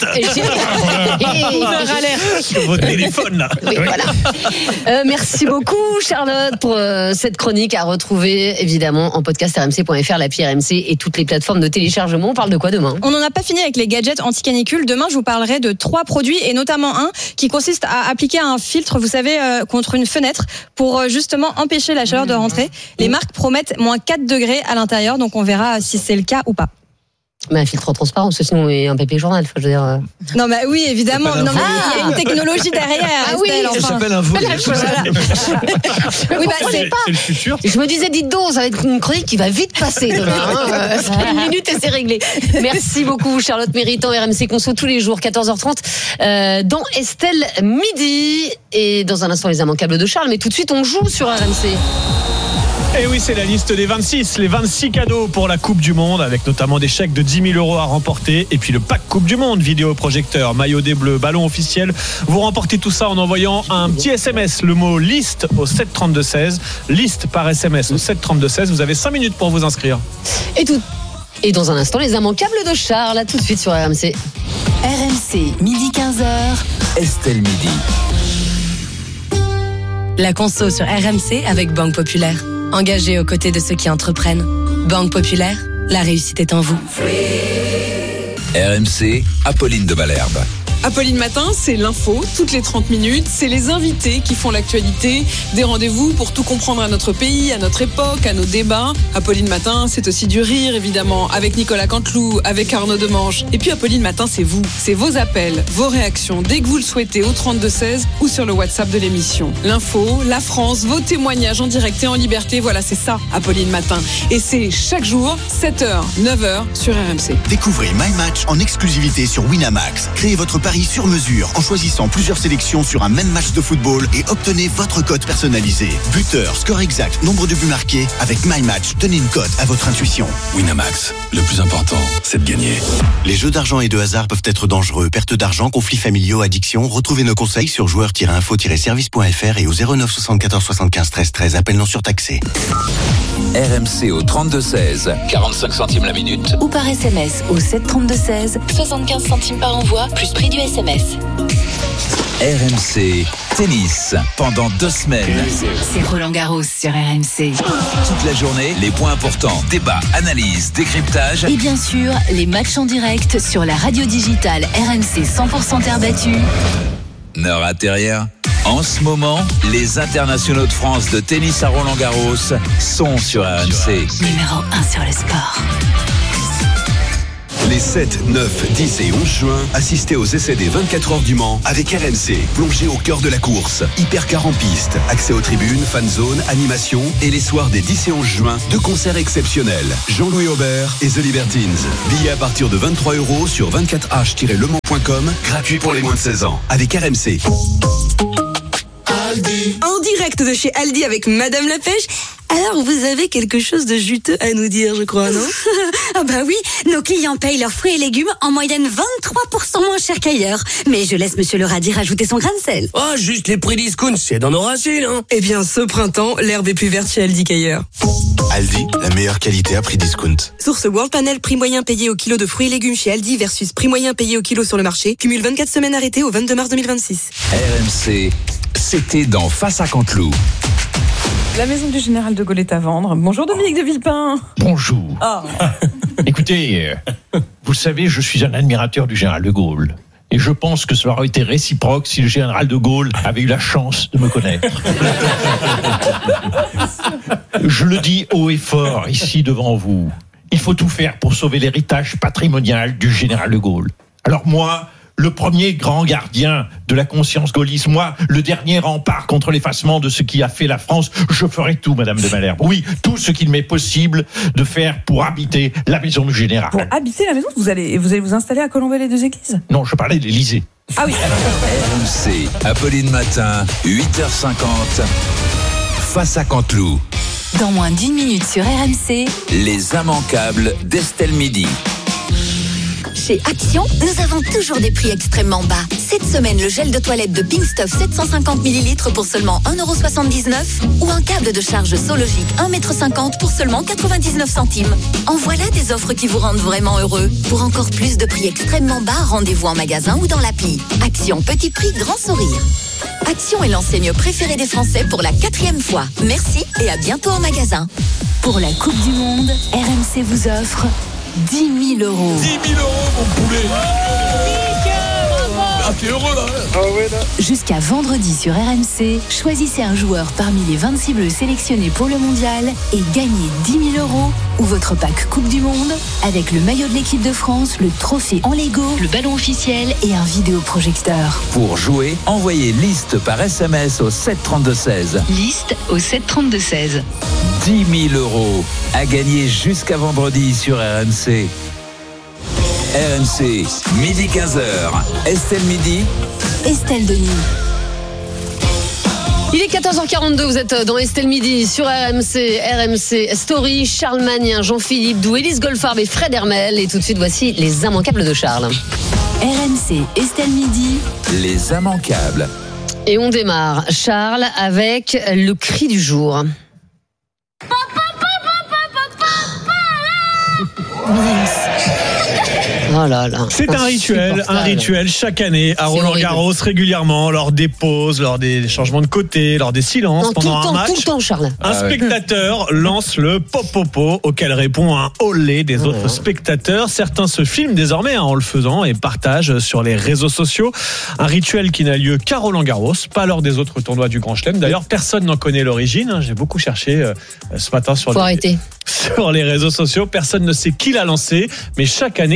Sur votre téléphone, là. Oui, voilà. euh, merci beaucoup, Charlotte, pour euh, cette chronique à retrouver, évidemment, en podcast r m c point f r, l'appli R M C et toutes les plateformes de téléchargement. On parle de quoi demain ? On n'en a pas fini avec les gadgets anti-canicule. Demain, je vous parlerai de trois produits et notamment un qui consiste à appliquer un filtre, vous savez, euh, contre une fenêtre pour euh, justement empêcher la chaleur de rentrer. Les marques promettent moins quatre degrés à l'intérieur, donc on verra si c'est le cas ou pas. Mais un filtre transparent, parce que sinon, il y a un papier journal. Je veux dire. Euh... Non, mais oui, évidemment. Non, mais il y a une technologie derrière. Ah oui, Estelle, Ça enfin. s'appelle un volet. Oui, bah, c'est pas. C'est le futur. Je me disais, dites donc, ça va être une chronique qui va vite passer demain. Hein. Une minute et c'est réglé. Merci beaucoup, Charlotte Méritant, R M C Conso, tous les jours, quatorze heures trente, euh, dans Estelle Midi. Et dans un instant, les immanquables de Charles. Mais tout de suite, on joue sur R M C. Et oui, c'est la liste des vingt-six, les vingt-six cadeaux pour la Coupe du Monde, avec notamment des chèques de dix mille euros à remporter. Et puis le pack Coupe du Monde, vidéoprojecteur, maillot des Bleus, ballon officiel. Vous remportez tout ça en envoyant un petit S M S, le mot liste au sept trente-deux seize. Liste par S M S au sept trente-deux seize. Vous avez cinq minutes pour vous inscrire. Et tout. Et dans un instant, les immanquables de Charles, là tout de suite sur R M C. R M C, midi quinze heures. Estelle Midi. La conso sur R M C avec Banque Populaire. Engagée aux côtés de ceux qui entreprennent. Banque Populaire, la réussite est en vous. R M C, Apolline de Malherbe. Apolline Matin, c'est l'info, toutes les trente minutes, c'est les invités qui font l'actualité, des rendez-vous pour tout comprendre à notre pays, à notre époque, à nos débats. Apolline Matin, c'est aussi du rire, évidemment, avec Nicolas Canteloup, avec Arnaud Demange. Et puis Apolline Matin, c'est vous, c'est vos appels, vos réactions, dès que vous le souhaitez, au trente-deux seize ou sur le WhatsApp de l'émission. L'info, la France, vos témoignages en direct et en liberté, voilà, c'est ça, Apolline Matin. Et c'est chaque jour, sept heures, neuf heures, sur R M C. Découvrez My Match en exclusivité sur Winamax. Créez votre pari paris sur mesure en choisissant plusieurs sélections sur un même match de football et obtenez votre cote personnalisée. Buteur, score exact, nombre de buts marqués. Avec My Match, donnez une cote à votre intuition. Winamax, le plus important, c'est de gagner. Les jeux d'argent et de hasard peuvent être dangereux. Perte d'argent, conflits familiaux, addiction. Retrouvez nos conseils sur joueurs tiret info tiret service point f r et au zéro neuf soixante-quatorze soixante-quinze treize treize. Appel non surtaxé. R M C au trente-deux seize, quarante-cinq centimes la minute. Ou par S M S au sept trente-deux seize, soixante-quinze centimes par envoi, plus prix du S M S. R M C Tennis, pendant deux semaines. C'est Roland Garros sur R M C. Toute la journée, les points importants, débats, analyses, décryptage. Et bien sûr, les matchs en direct sur la radio digitale R M C cent pour cent terre battue. Ne ratez rien. En ce moment, les internationaux de France de tennis à Roland-Garros sont sur R M C. Numéro un sur le sport. Les sept, neuf, dix et onze juin, assistez aux essais des vingt-quatre heures du Mans avec R M C. Plongez au cœur de la course. Hypercar en piste, accès aux tribunes, fan zone, animation et les soirs des dix et onze juin, deux concerts exceptionnels. Jean-Louis Aubert et The Libertines. Billets à partir de vingt-trois euros sur vingt-quatre h tiret le mans point com, gratuit pour les moins de seize ans. Avec R M C. Aldi. En direct de chez Aldi avec Madame la Pêche. Alors, vous avez quelque chose de juteux à nous dire, je crois, non? Ah bah oui, nos clients payent leurs fruits et légumes en moyenne vingt-trois pour cent moins cher qu'ailleurs. Mais je laisse Monsieur le Radis rajouter son grain de sel. Oh, juste les prix discount, c'est dans nos racines, hein. Eh bien, ce printemps, l'herbe est plus verte chez Aldi qu'ailleurs. Aldi, la meilleure qualité à prix discount. Source World Panel, prix moyen payé au kilo de fruits et légumes chez Aldi versus prix moyen payé au kilo sur le marché. Cumule vingt-quatre semaines arrêtées au vingt-deux mars deux mille vingt-six. R M C, c'était dans Face à Canteloup. La maison du général de Gaulle est à vendre. Bonjour Dominique de Villepin. Bonjour. Oh. Écoutez, euh, vous savez, je suis un admirateur du général de Gaulle. Et je pense que cela aurait été réciproque si le général de Gaulle avait eu la chance de me connaître. Je le dis haut et fort ici devant vous. Il faut tout faire pour sauver l'héritage patrimonial du général de Gaulle. Alors moi, le premier grand gardien de la conscience gaulliste, moi, le dernier rempart contre l'effacement de ce qui a fait la France, je ferai tout, Madame de Malherbe. Oui, tout ce qu'il m'est possible de faire pour habiter la maison du général. Pour habiter la maison, vous allez vous, allez vous installer à Colombey-les-Deux-Églises? Non, je parlais de l'Élysée. Ah oui. R M C, Apolline Matin, huit heures cinquante, Face à Canteloup. Dans moins d'une minute sur R M C, Les immanquables d'Estelle Midi. Chez Action, nous avons toujours des prix extrêmement bas. Cette semaine, le gel de toilette de Pink Stuff sept cent cinquante millilitres pour seulement un euro soixante-dix-neuf ou un câble de charge Sologic un mètre cinquante pour seulement quatre-vingt-dix-neuf centimes. En voilà des offres qui vous rendent vraiment heureux. Pour encore plus de prix extrêmement bas, rendez-vous en magasin ou dans l'appli. Action, petit prix, grand sourire. Action est l'enseigne préférée des Français pour la quatrième fois. Merci et à bientôt en magasin. pour la Coupe du Monde, R M C vous offre dix mille euros. dix mille euros, mon poulet. Ah, t'es heureux là, ah ouais, là. Jusqu'à vendredi sur R M C, choisissez un joueur parmi les vingt-six bleus sélectionnés pour le mondial et gagnez dix mille euros ou votre pack Coupe du Monde avec le maillot de l'équipe de France, le trophée en Lego, le ballon officiel et un vidéoprojecteur. Pour jouer, envoyez liste par S M S au sept trente-deux seize. Liste au sept trente-deux seize. dix mille euros à gagner jusqu'à vendredi sur R M C. R M C, midi quinze heures. Estelle Midi. Estelle Denis. Il est quatorze heures quarante-deux, vous êtes dans Estelle Midi sur R M C, R M C Story, Charles Magnin, Jean-Philippe Doux, Élise Goldfarb et Fred Hermel. Et tout de suite, voici les immanquables de Charles. R M C, Estelle Midi. Les immanquables. Et on démarre, Charles, avec le cri du jour. Oh là là. C'est un rituel, un rituel chaque année à Roland-Garros, régulièrement, lors des pauses, lors des changements de côté, lors des silences, non, pendant tout le un temps, match. Tout le temps, Charles. Un ah spectateur ouais. lance le popopo auquel répond un olé des autres oh. spectateurs. Certains se filment désormais hein, en le faisant et partagent sur les réseaux sociaux. Un rituel qui n'a lieu qu'à Roland-Garros, pas lors des autres tournois du Grand Chelem. D'ailleurs, personne n'en connaît l'origine. J'ai beaucoup cherché euh, ce matin sur Faut les, arrêter. sur les réseaux sociaux. Personne ne sait qui l'a lancé, mais chaque année, ils sont de plus en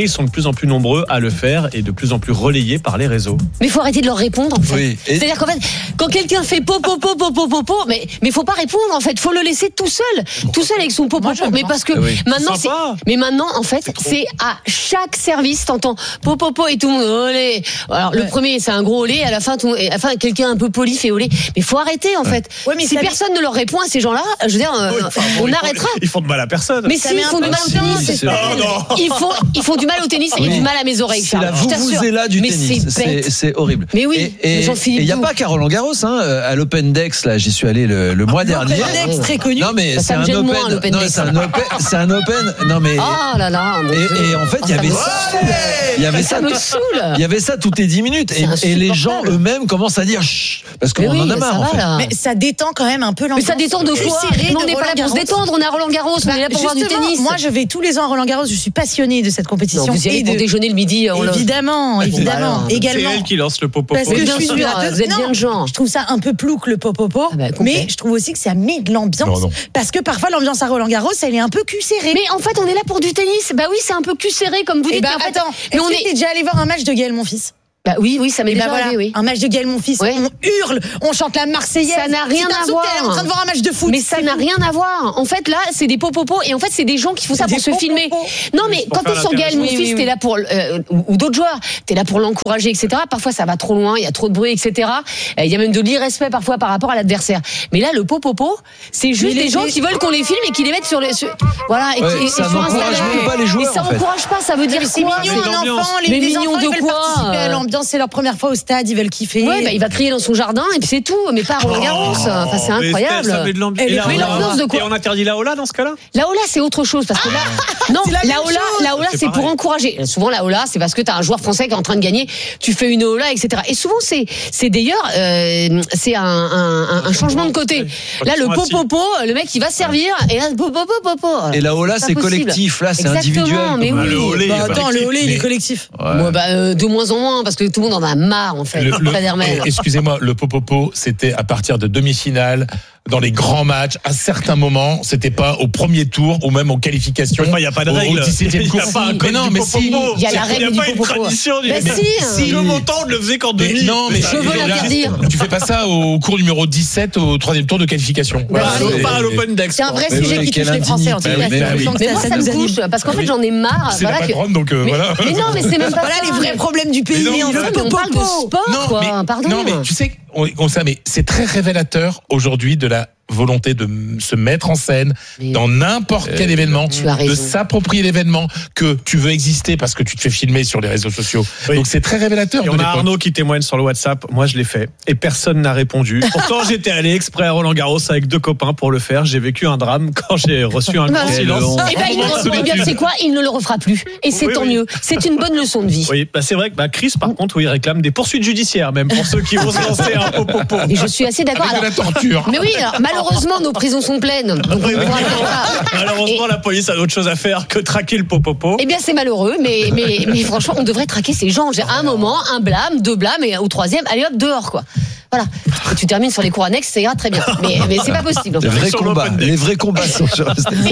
plus en plus nombreux à le faire et de plus en plus relayés par les réseaux. Mais il faut arrêter de leur répondre en fait. Oui. Et... C'est-à-dire qu'en fait, quand quelqu'un fait po po po po po po po, mais mais faut pas répondre en fait, faut le laisser tout seul, tout seul avec son po po po. Mais parce que oui. maintenant c'est, mais maintenant en fait c'est à chaque service t'entends po po po et tout le monde olé. Alors ouais. le premier c'est un gros olé, à la fin tout, à la fin quelqu'un un peu poli fait olé. Mais faut arrêter en ouais. fait. Ouais, mais si personne ne leur répond à ces gens-là, je veux dire, oui, enfin, bon, on ils arrêtera. Font, ils font de mal à personne. Mais si ils font du mal au tennis, ils font ils font du mal au tennis et du mal à mes oreilles. C'est la vous-vous-là du mais tennis. C'est, c'est, c'est horrible. Mais oui. Et il n'y a pas qu'à Roland Garros, hein. À l'Open Dex, là, j'y suis allé le, le mois ah, dernier. L'Open Dex, très connu. Non mais c'est un, open, moins, non, c'est un Open. C'est un Open. Non mais. Oh là là. Et, et en fait, il y avait ça. Il y avait ça. Il y avait ça toutes les dix minutes. Et, et les gens eux-mêmes commencent à dire chut, parce qu'on oui, en a marre. En fait. Mais ça détend quand même un peu l'ambiance. Mais ça détend de quoi? On n'est pas là pour se détendre. On est à Roland Garros. On est là pour voir du tennis. Moi, je vais tous les ans à Roland Garros. Je suis passionnée de cette compétition. Vous y allez pour déjeuner le midi. Évidemment, évidemment. Également. C'est elle qui lance le popopo. Parce que je suis vous êtes bien de genre. Je trouve ça un peu plouc le popopo, ah bah, mais je trouve aussi que ça met de l'ambiance. Non, non. Parce que parfois l'ambiance à Roland Garros, elle est un peu cul serré. Mais en fait, on est là pour du tennis. Bah oui, c'est un peu cul serré comme vous dites. Bah, en fait, attends, mais on est déjà allé voir un match de Gaël Monfils. Bah oui, oui, ça m'est déjà bah voilà, arrivé, oui. Un match de Gaël Monfils, ouais. On hurle, on chante la Marseillaise. Ça n'a rien à voir. On est en train de voir un match de foot. Mais ça n'a rien à voir. En fait, là, c'est des popopos et en fait, c'est des gens qui font ça pour se filmer. Non, mais quand t'es sur Gaël Monfils, oui, oui, t'es là pour euh, ou d'autres joueurs, t'es là pour l'encourager, et cetera. Parfois, ça va trop loin, il y a trop de bruit, et cetera. Il y a même de l'irrespect parfois par rapport à l'adversaire. Mais là, le popopo, c'est juste des gens qui veulent qu'on les filme et qui les mettent sur les, voilà, et qui ça n'encourage même pas les joueurs. Et ça encourage pas. Ça veut dire c'est mignon un enfant. Les mignons de quoi? Participer à l'ambiance, c'est leur première fois au stade, ils veulent kiffer. Ouais, bah, il va crier dans son jardin et puis c'est tout, mais pas à Roland Garros. Enfin, c'est incroyable. Ça met de l'ambiance. Et, mais l'ambiance de quoi? Et on interdit la Ola dans ce cas-là? La Ola, c'est autre chose parce que là, ah non, la, la Ola, la Ola, c'est, c'est pour encourager. Souvent, la Ola, c'est parce que t'as un joueur français qui est en train de gagner, tu fais une Ola, et cetera. Et souvent, c'est, c'est d'ailleurs, euh, c'est un, un, un changement de côté. Là, le popopo, le mec, il va servir et là, popopo, popo. Et la Ola, c'est collectif. Là, c'est individuel. Mais oui. Le olé, bah, attends, le olé, il est collectif. Ouais, bah, euh, de moins en moins parce que tout le monde en a marre, en fait. Le, le, excusez-moi, le popopo, c'était à partir de demi-finale, dans les grands matchs, à certains moments, c'était pas au premier tour ou même aux qualifications. Il n'y a pas de règle. Au dix-septième tour. Il n'y a pas un code non, du mais popopo. si. Il y a la règle du popopo. Il n'y a pas une tradition. Mais si. Si le montant, on ne le faisait qu'en demi. Non, mais je veux l'interdire. Tu fais pas ça au cours numéro dix-sept, au troisième tour de qualification. Voilà, c'est pas à l'Open Dex. C'est un vrai sujet qui touche les Français en tout cas. Mais moi, ça me touche parce qu'en fait, j'en ai marre. C'est la patronne, donc voilà. Mais non, mais c'est même pas voilà les vrais problèmes du pays. On parle de sport, quoi. Pardon. Non, mais tu sais, on sait, mais c'est très révélateur aujourd'hui de la volonté de se mettre en scène mais dans n'importe euh, quel événement, de s'approprier l'événement, que tu veux exister parce que tu te fais filmer sur les réseaux sociaux. Oui. Donc c'est très révélateur. Et on a Arnaud qui témoigne sur le WhatsApp. Moi, je l'ai fait et personne n'a répondu. Pourtant, j'étais allé exprès à Roland Garros avec deux copains pour le faire. J'ai vécu un drame quand j'ai reçu un grand silence. Et ben, il ne bien, c'est quoi? Il ne le refera plus. Et c'est oui, tant oui. mieux. C'est une bonne leçon de vie. Oui, bah, c'est vrai que bah, Chris, par contre, oui, il réclame des poursuites judiciaires, même pour ceux qui vont se lancer un popopo. Et je suis assez d'accord. Avec alors, de la torture. Mais oui, alors, malheureusement, nos prisons sont pleines. Donc, oui, oui. Malheureusement, et la police a d'autres choses à faire que traquer le popopo. Eh bien, c'est malheureux, mais, mais, mais franchement, on devrait traquer ces gens. J'ai un moment, un blâme, deux blâmes, et au troisième, allez hop, dehors, quoi. Voilà. Et tu termines sur les cours annexes, ça ira très bien. Mais, mais c'est pas possible. Les vrais combats, les vrais combats sont sur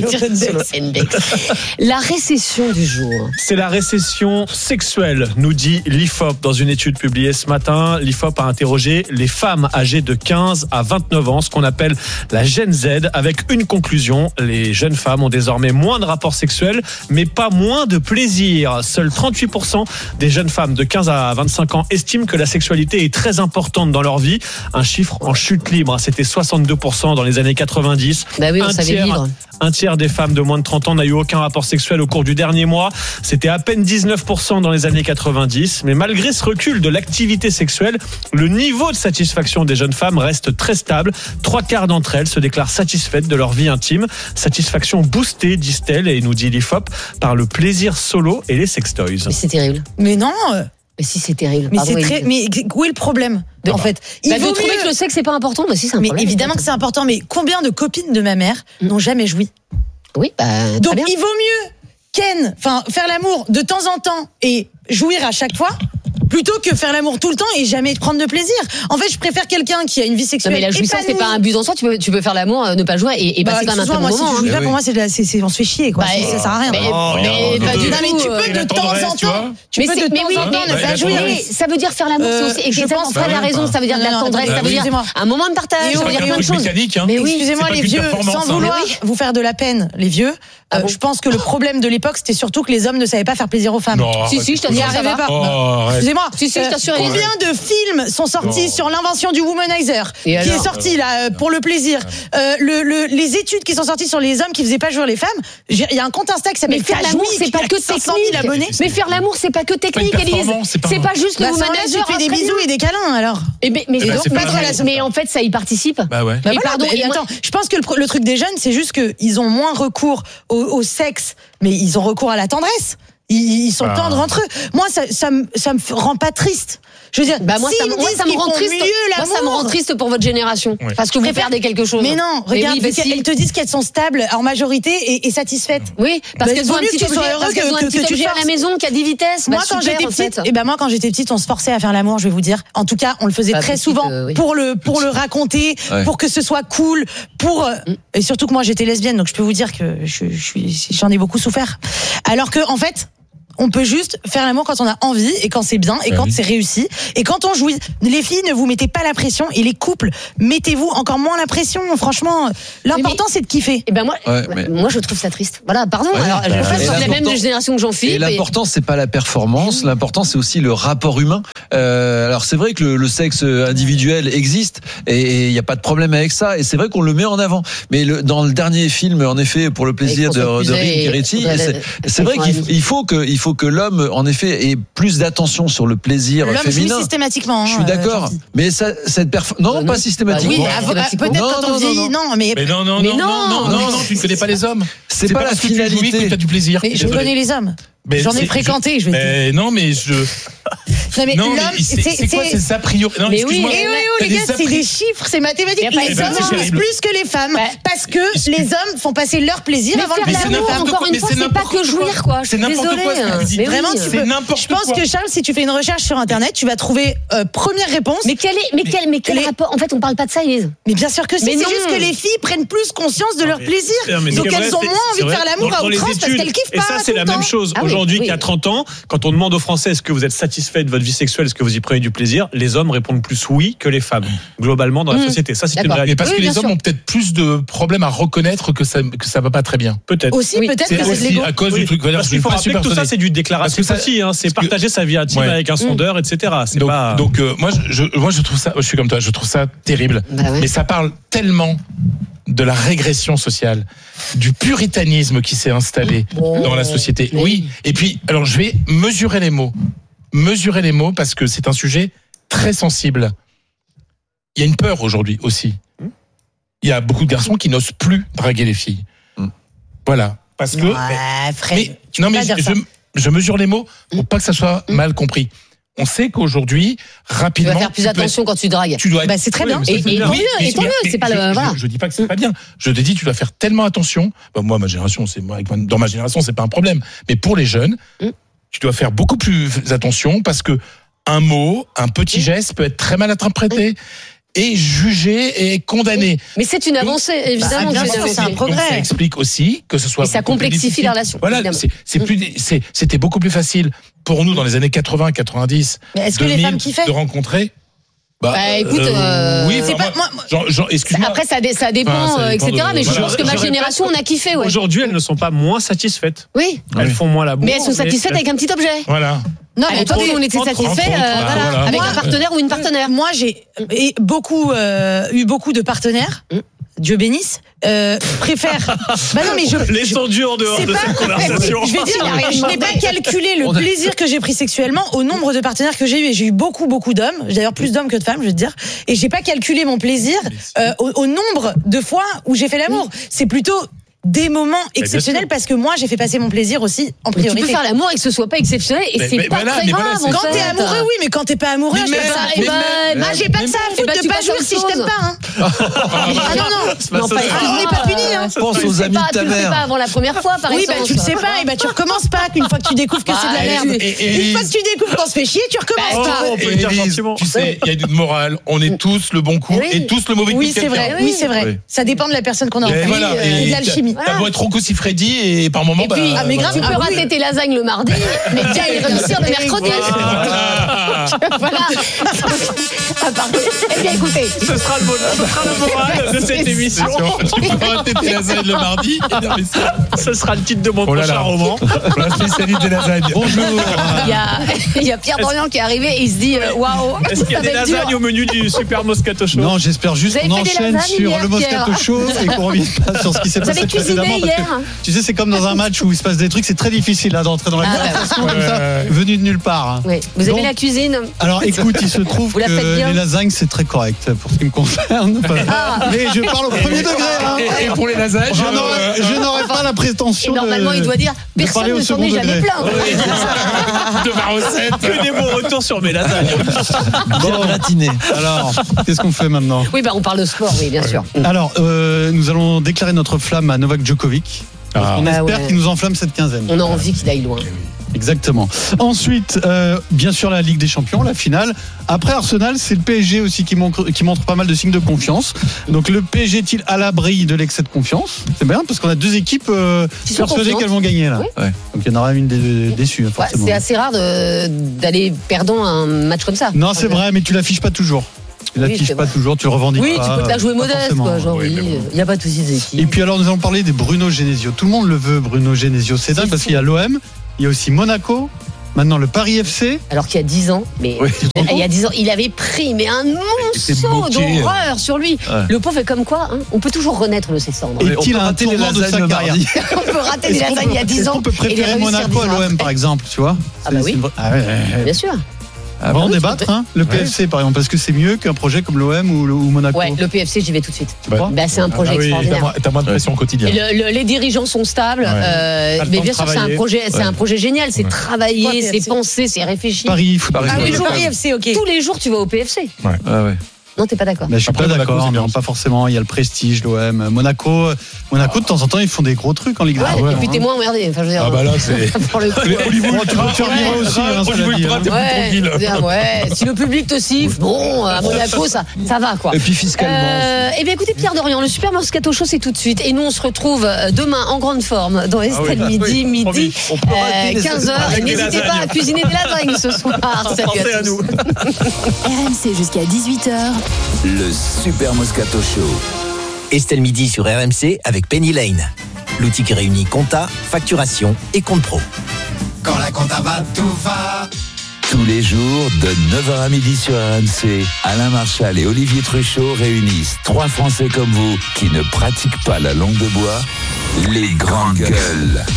l'Index. La récession du jour. C'est la récession sexuelle, nous dit l'I F O P dans une étude publiée ce matin. L'I F O P a interrogé les femmes âgées de quinze à vingt-neuf ans, ce qu'on appelle la Gen Z, avec une conclusion. Les jeunes femmes ont désormais moins de rapports sexuels, mais pas moins de plaisir. Seuls trente-huit pour cent des jeunes femmes de quinze à vingt-cinq ans estiment que la sexualité est très importante dans leur vie. Un chiffre en chute libre. C'était soixante-deux pour cent dans les années quatre-vingt-dix. Bah oui, on un, savait tiers, vivre. un tiers des femmes de moins de trente ans n'a eu aucun rapport sexuel au cours du dernier mois. C'était à peine dix-neuf pour cent dans les années quatre-vingt-dix. Mais malgré ce recul de l'activité sexuelle, le niveau de satisfaction des jeunes femmes reste très stable. Trois quarts d'entre elles se déclarent satisfaites de leur vie intime. Satisfaction boostée, disent-elles, et nous dit l'I F O P, par le plaisir solo et les sextoys. Mais c'est terrible. Mais non. Mais si, c'est terrible. Mais, c'est très, mais où est le problème de, en fait, il bah, faut trouver mieux... que le sexe c'est pas important. Mais si, c'est un mais problème. Évidemment que c'est important. Mais combien de copines de ma mère mmh. n'ont jamais joui? Oui, bah. Donc bien. il vaut mieux ken, enfin faire l'amour de temps en temps et jouir à chaque fois, plutôt que faire l'amour tout le temps et jamais prendre de plaisir. En fait, je préfère quelqu'un qui a une vie sexuelle. Non, mais la jouissance, c'est pas un but en soi. Tu peux, tu peux faire l'amour, ne pas jouer et, et passer bah, quand même un très bon moi, moment. Si je joue hein. pas, pour moi, c'est, de la, c'est, c'est on se fait chier, quoi. Bah, c'est, ça sert à rien. Mais, oh, mais, mais pas du tout. Mais tu peux de temps en temps. Tu peux de temps en temps ne pas jouer. Ça veut dire faire l'amour, c'est aussi. Et je pense que Fred a raison. Ça veut dire de la tendresse. Ça veut dire un moment de partage. Ça veut dire plein de choses. Mais oui, excusez-moi, les vieux, sans vouloir vous faire de la peine, les vieux. Euh, bon je pense que le problème de l'époque, c'était surtout que les hommes ne savaient pas faire plaisir aux femmes. Non, si, si, je t'assure. N'y arrivait pas. Oh, excusez-moi. Si, si, je t'assure. Euh, combien de films sont sortis oh. sur l'invention du womanizer, et qui alors est sorti là pour le plaisir. Euh, le, le, les études qui sont sorties sur les hommes qui faisaient pas jouer les femmes. Il y a un compte Insta qui s'appelle Mais faire l'amour, c'est pas que technique. Mais faire l'amour, c'est pas que technique, Élise. C'est pas juste le womanizer. Tu fais des bisous et des câlins alors. Mais mais en fait, ça y participe. Bah ouais. Et pardon. Attends, je pense que le truc des jeunes, c'est juste qu'ils ont moins recours au sexe, mais ils ont recours à la tendresse. Ils, ils sont ah. tendres entre eux. Moi, ça, ça, me, ça me rend pas triste. Je veux dire, bah moi, ça, moi, ça me rend triste. Moi, ça me rend triste pour votre génération, oui. Parce que vous perdez quelque chose. Mais non, regarde, mais oui, elles si. te disent qu'elles sont stables en majorité et, et satisfaites. Oui, parce bah, qu'elles ont un petit objet, parce qu'elles ont un petit objet à la maison qui a dix vitesses. Moi, bah, quand super, j'étais petite, en fait. et ben moi, quand j'étais petite, on se forçait à faire l'amour. Je vais vous dire. En tout cas, on le faisait bah, très petite, souvent euh, oui. pour le pour le raconter, ouais. pour que ce soit cool, pour mm. et surtout que moi, j'étais lesbienne, donc je peux vous dire que je, je suis, j'en ai beaucoup souffert. Alors que, en fait. On peut juste faire l'amour quand on a envie et quand c'est bien et quand oui. c'est réussi et quand on jouit. Les filles, ne vous mettez pas la pression et les couples, mettez-vous encore moins la pression. Franchement, l'important mais, c'est de kiffer. Et ben moi, ouais, mais... moi je trouve ça triste. Voilà, pardon. Ouais, alors, je fais sur la même génération que Jean-Philippe. Et l'important, c'est pas la performance. L'important, c'est aussi le rapport humain. Euh, alors c'est vrai que le, le sexe individuel existe et il y a pas de problème avec ça. Et c'est vrai qu'on le met en avant. Mais le, dans le dernier film, en effet, pour le plaisir de, de Rim Kéréti, c'est, c'est vrai qu'il il faut que il faut que l'homme, en effet, ait plus d'attention sur le plaisir l'homme féminin. L'homme systématiquement. Je suis d'accord. Euh, mais ça, cette perf... non, euh, pas systématiquement. Oui, ah, peut-être non, quand on vieillit, non, non, mais. Mais non, non, mais non, non, non, non, non, tu ne connais pas les hommes. C'est, c'est pas, pas la finalité. Que tu as du plaisir. Mais je connais les hommes. Mais J'en ai fréquenté, je, je vais mais dire. Non, mais je. Non, mais, non, mais c'est, c'est, c'est quoi C'est ça priori. Non, mais excuse-moi. Oui, et oui, oui, les gars, c'est des chiffres, c'est mathématique. Les hommes jouissent plus que les femmes parce que les hommes font passer leur plaisir avant le plaisir des femmes. Encore une fois, c'est pas que jouir, quoi. C'est n'importe quoi ce que tu dis. Vraiment, c'est n'importe quoi. Je pense que Charles, si tu fais une recherche sur Internet, tu vas trouver première réponse. Mais quel est, mais quel, mais quel rapport En fait, on parle pas de ça, Élise. Mais bien sûr que si. C'est juste que les filles prennent plus conscience de leur plaisir. Donc elles ont moins envie de faire l'amour à outrance parce qu'elles kiffent pas. Et ça, c'est la même chose aujourd'hui qu'il y a trente ans. Quand on demande aux Français est-ce que vous êtes satisfait de votre vie sexuelle, est-ce que vous y prenez du plaisir, les hommes répondent plus oui que les femmes, globalement dans la mmh. société. Ça, c'est D'accord. une réalité. Mais parce oui, que les sûr. hommes ont peut-être plus de problèmes à reconnaître que ça que ça va pas très bien. Peut-être. Aussi, oui. peut-être c'est que aussi c'est de l'ego. à cause oui. du truc. Parce qu'il faut rappeler que tout ça, c'est du déclaratif aussi. Hein, c'est partager sa vie intime ouais. avec un sondeur, et cetera. C'est donc, pas. Donc euh, moi, je, moi, je trouve ça. Je suis comme toi. Je trouve ça terrible. Bah ouais. Mais ça parle tellement de la régression sociale, du puritanisme qui s'est installé oh, dans la société. Oui. oui. Et puis, alors, je vais mesurer les mots. Mesurer les mots parce que c'est un sujet très sensible. Il y a une peur aujourd'hui aussi. Il y a beaucoup de garçons qui n'osent plus draguer les filles. Voilà. Parce que. Ouais, Fred, mais, non, mais je, je, je mesure les mots pour pas que ça soit mal compris. On sait qu'aujourd'hui, rapidement. Tu vas faire plus attention être, quand tu dragues. Tu dois être, bah, c'est très oui, bien. Et, et tant mieux, et tant mieux. C'est pas je, le. Je, voilà. je, je dis pas que c'est pas bien. Je te dis, tu dois faire tellement attention. Bah, moi, ma génération, c'est moi, dans ma génération, c'est pas un problème. Mais pour les jeunes, mm. tu dois faire beaucoup plus attention parce que un mot, un petit mm. geste peut être très mal interprété. Mm. Et jugé et condamné. Mais c'est une avancée, donc, évidemment. Bah, c'est, c'est un progrès. Donc ça explique aussi que ce soit. Et ça complexifie la relation. Voilà, c'est, c'est plus, c'est, c'était beaucoup plus facile pour nous dans les années quatre-vingts, quatre-vingt-dix. Mais est-ce que les femmes kiffaient de rencontrer? Bah, bah écoute, euh, euh, oui, c'est pas, moi, moi, genre, genre, excuse-moi. Après, ça, dé, ça dépend, enfin, ça dépend et cetera. De, mais voilà, je pense que ma génération, on a kiffé. Ouais. Aujourd'hui, elles ne sont pas moins satisfaites. Oui. Elles oui. font moins l'amour. Mais elles sont satisfaites mais... avec un petit objet. Voilà. Non, mais attendez, on était satisfaits euh, voilà, voilà. avec moi, un partenaire ou une partenaire. Moi, j'ai et beaucoup, euh, eu beaucoup de partenaires. Mm. Dieu bénisse, euh, préfère. Bah non, mais je. Laissons Dieu en dehors de pas... cette conversation. Je vais dire, je n'ai pas calculé le plaisir que j'ai pris sexuellement au nombre de partenaires que j'ai eu. Et j'ai eu beaucoup, beaucoup d'hommes. D'ailleurs, plus d'hommes que de femmes, je veux te dire. Et j'ai pas calculé mon plaisir euh, au, au nombre de fois où j'ai fait l'amour. C'est plutôt des moments exceptionnels parce que moi j'ai fait passer mon plaisir aussi en priorité. Mais tu peux faire l'amour et que ce soit pas exceptionnel et mais, c'est mais pas voilà, très grave. Voilà, quand t'es amoureux, oui, mais quand t'es pas amoureux, je sais pas. Moi j'ai pas que ça à foutre de pas jouir si je t'aime pas. Ah non, non, non, pas, on n'est pas punis. Hein. Pense aux amis pas, de ta tu le sais mère. pas avant la première fois, par oui, exemple. bah tu le sais pas, et bah tu recommences pas. Qu'une fois que tu découvres que Bah, c'est de la merde. et- et- Une fois que tu découvres qu'on se fait chier, tu recommences Oh, pas. on peut le dire Élise, gentiment. tu sais, il y a une morale. On est tous le bon coup Oui. et tous le mauvais coup Oui, de c'est quelqu'un. vrai. Oui, c'est vrai. Oui. Ça dépend de la personne qu'on a en Et face. voilà. Et de Et l'alchimie. T'as beau être Rocco Siffredi et par moment, Et puis, bah, ah, mais grave, tu voilà. peux rater tes lasagnes le mardi, mais bien y réussir le mercredi. Voilà. Voilà. Ah, pardon. Eh bien, écoutez. Ce sera le, ce sera le moral de cette émission. Tu peux rater tes lasagnes le mardi et non, mais ça- Ce sera le titre de mon Oh là prochain là. roman. La spécialité des lasagnes. Bonjour. Il y a, il y a Pierre Dorian qui est arrivé et il se dit euh, waouh. Est-ce qu'il y a ça des va être dur. lasagnes au menu du Super Moscato Show? Non, j'espère juste Vous qu'on avez fait des enchaîne lasagnes sur hier, le Moscato Pierre Show et qu'on revienne pas sur ce qui s'est Vous passé avez cuisiné précédemment. Parce hier, que, hein. tu sais, c'est comme dans un match où il se passe des trucs, c'est très difficile là, d'entrer dans la Ah, conversation ouais. comme ça, Ouais, ouais. venu de nulle part. hein. Oui. Vous Donc, avez la cuisine. Alors écoute, il se trouve Vous la faites que bien les lasagnes, c'est très correct pour ce qui me concerne. Ah. Mais je parle au premier degré. hein. Et, et pour les lasagnes, Je n'aurais- je n'aurais pas la Et prétention normalement, de, il doit dire de personne parler au ne s'en second est jamais degré. plaint. Oui, c'est ça. de ma recette. Que des bons retours sur mes lasagnes. Bien gratiné. Alors, qu'est-ce qu'on fait maintenant? Oui, bah on parle de sport, oui, bien sûr. Alors, euh, nous allons déclarer notre flamme à Novak Djokovic. Ah. On Bah espère ouais. qu'il nous enflamme cette quinzaine. On a envie qu'il aille loin. Exactement. Ensuite, euh, bien sûr, la Ligue des Champions, la finale. Après Arsenal, c'est le P S G aussi qui montre, qui montre pas mal de signes de confiance. Donc le P S G est-il à l'abri de l'excès de confiance? C'est bien parce qu'on a deux équipes euh, Qui sont persuadées confiantes. qu'elles vont gagner là. Oui. Ouais. Donc il y en aura une dé- déçue Ouais, forcément. c'est assez rare de- d'aller perdant un match comme ça. Non, c'est vrai, mais tu l'affiches pas toujours. Tu Oui, l'affiches c'est pas vrai. toujours, tu le revendiques Oui, pas. tu peux te la jouer pas modeste, forcément. quoi. Genre, Oui, oui, mais bon. il n'y a pas de soucis d'équipe. Et puis alors nous allons parler des Bruno Genesio. Tout le monde le veut, Bruno Genesio. C'est dingue C'est parce fou. qu'il y a l'O M, il y a aussi Monaco, maintenant le Paris F C. Alors qu'il y a dix ans, mais Oui. il y a dix ans, il avait pris mais un était monceau moqué. d'horreur sur lui. Ouais. Le pauvre est comme quoi, hein, on peut toujours renaître de ses cendres. Et On qu'il peut a un rater les tournant de lasagnes sa le carrière. mardi. On peut rater des Est-ce qu'on lasagnes il y a peut- dix est-ce ans. qu'on peut et les préférer réussir Monaco dix à ans l'O M après. par exemple, tu vois? Ah bah C'est- oui. c'est une vraie- ah ouais, ouais, ouais. Bien sûr. Ah, On va en bah, débattre, hein, le P F C par exemple, parce que c'est mieux qu'un projet comme l'O M ou, le- ou Monaco. Ouais, le P F C, j'y vais tout de suite. Tu crois Bah, c'est un projet Ah oui, t'as extraordinaire. moins- T'as moins de pression au quotidien. Et le- le- les dirigeants sont stables, Ouais. euh, Pas le mais temps bien de sûr c'est un travailler. projet, c'est Ouais. un projet génial, c'est Ouais. travaillé, Quoi, P F C? c'est pensé, c'est réfléchi. Paris Football Ah Club. oui, le jours. Paris F C, ok. Tous les jours tu vas au P F C. Ah ouais. Non, t'es pas d'accord. Bah, je suis Après, pas Monaco, d'accord, c'est bien non, aussi. pas forcément. Il y a le prestige, l'O M, Monaco. Monaco, de temps en temps, ils font des gros trucs en Ligue Ouais, deux. et puis t'es moins emmerdé. Enfin, je veux dire, Ah bah là, c'est. pour le coup. Au niveau Bon, tu peux te faire virer aussi, hein, Au cela niveau dit, ultra, hein. t'es plus Ouais, tranquille. je veux dire, ouais, si le public te siffle, bon, à Monaco, ça, ça va quoi. Et puis fiscalement. Euh, eh bien écoutez Pierre Dorian, le Super Moscato Show c'est tout de suite et nous on se retrouve euh, demain en grande forme dans Estelle Ah oui. Midi, Oui, midi, promis. On peut rater les- quinze heures et avec des n'hésitez pas lasagnes. à cuisiner des lasagnes ce soir. Salut Pensez à à tous. nous. R M C jusqu'à dix-huit heures. Le Super Moscato Show. Estelle Midi sur R M C avec Penny Lane. L'outil qui réunit compta, facturation et compte pro. Quand la compta va, tout va. Tous les jours, de neuf heures à midi sur R M C, Alain Marchal et Olivier Truchot réunissent trois Français comme vous qui ne pratiquent pas la langue de bois, les grandes gueules.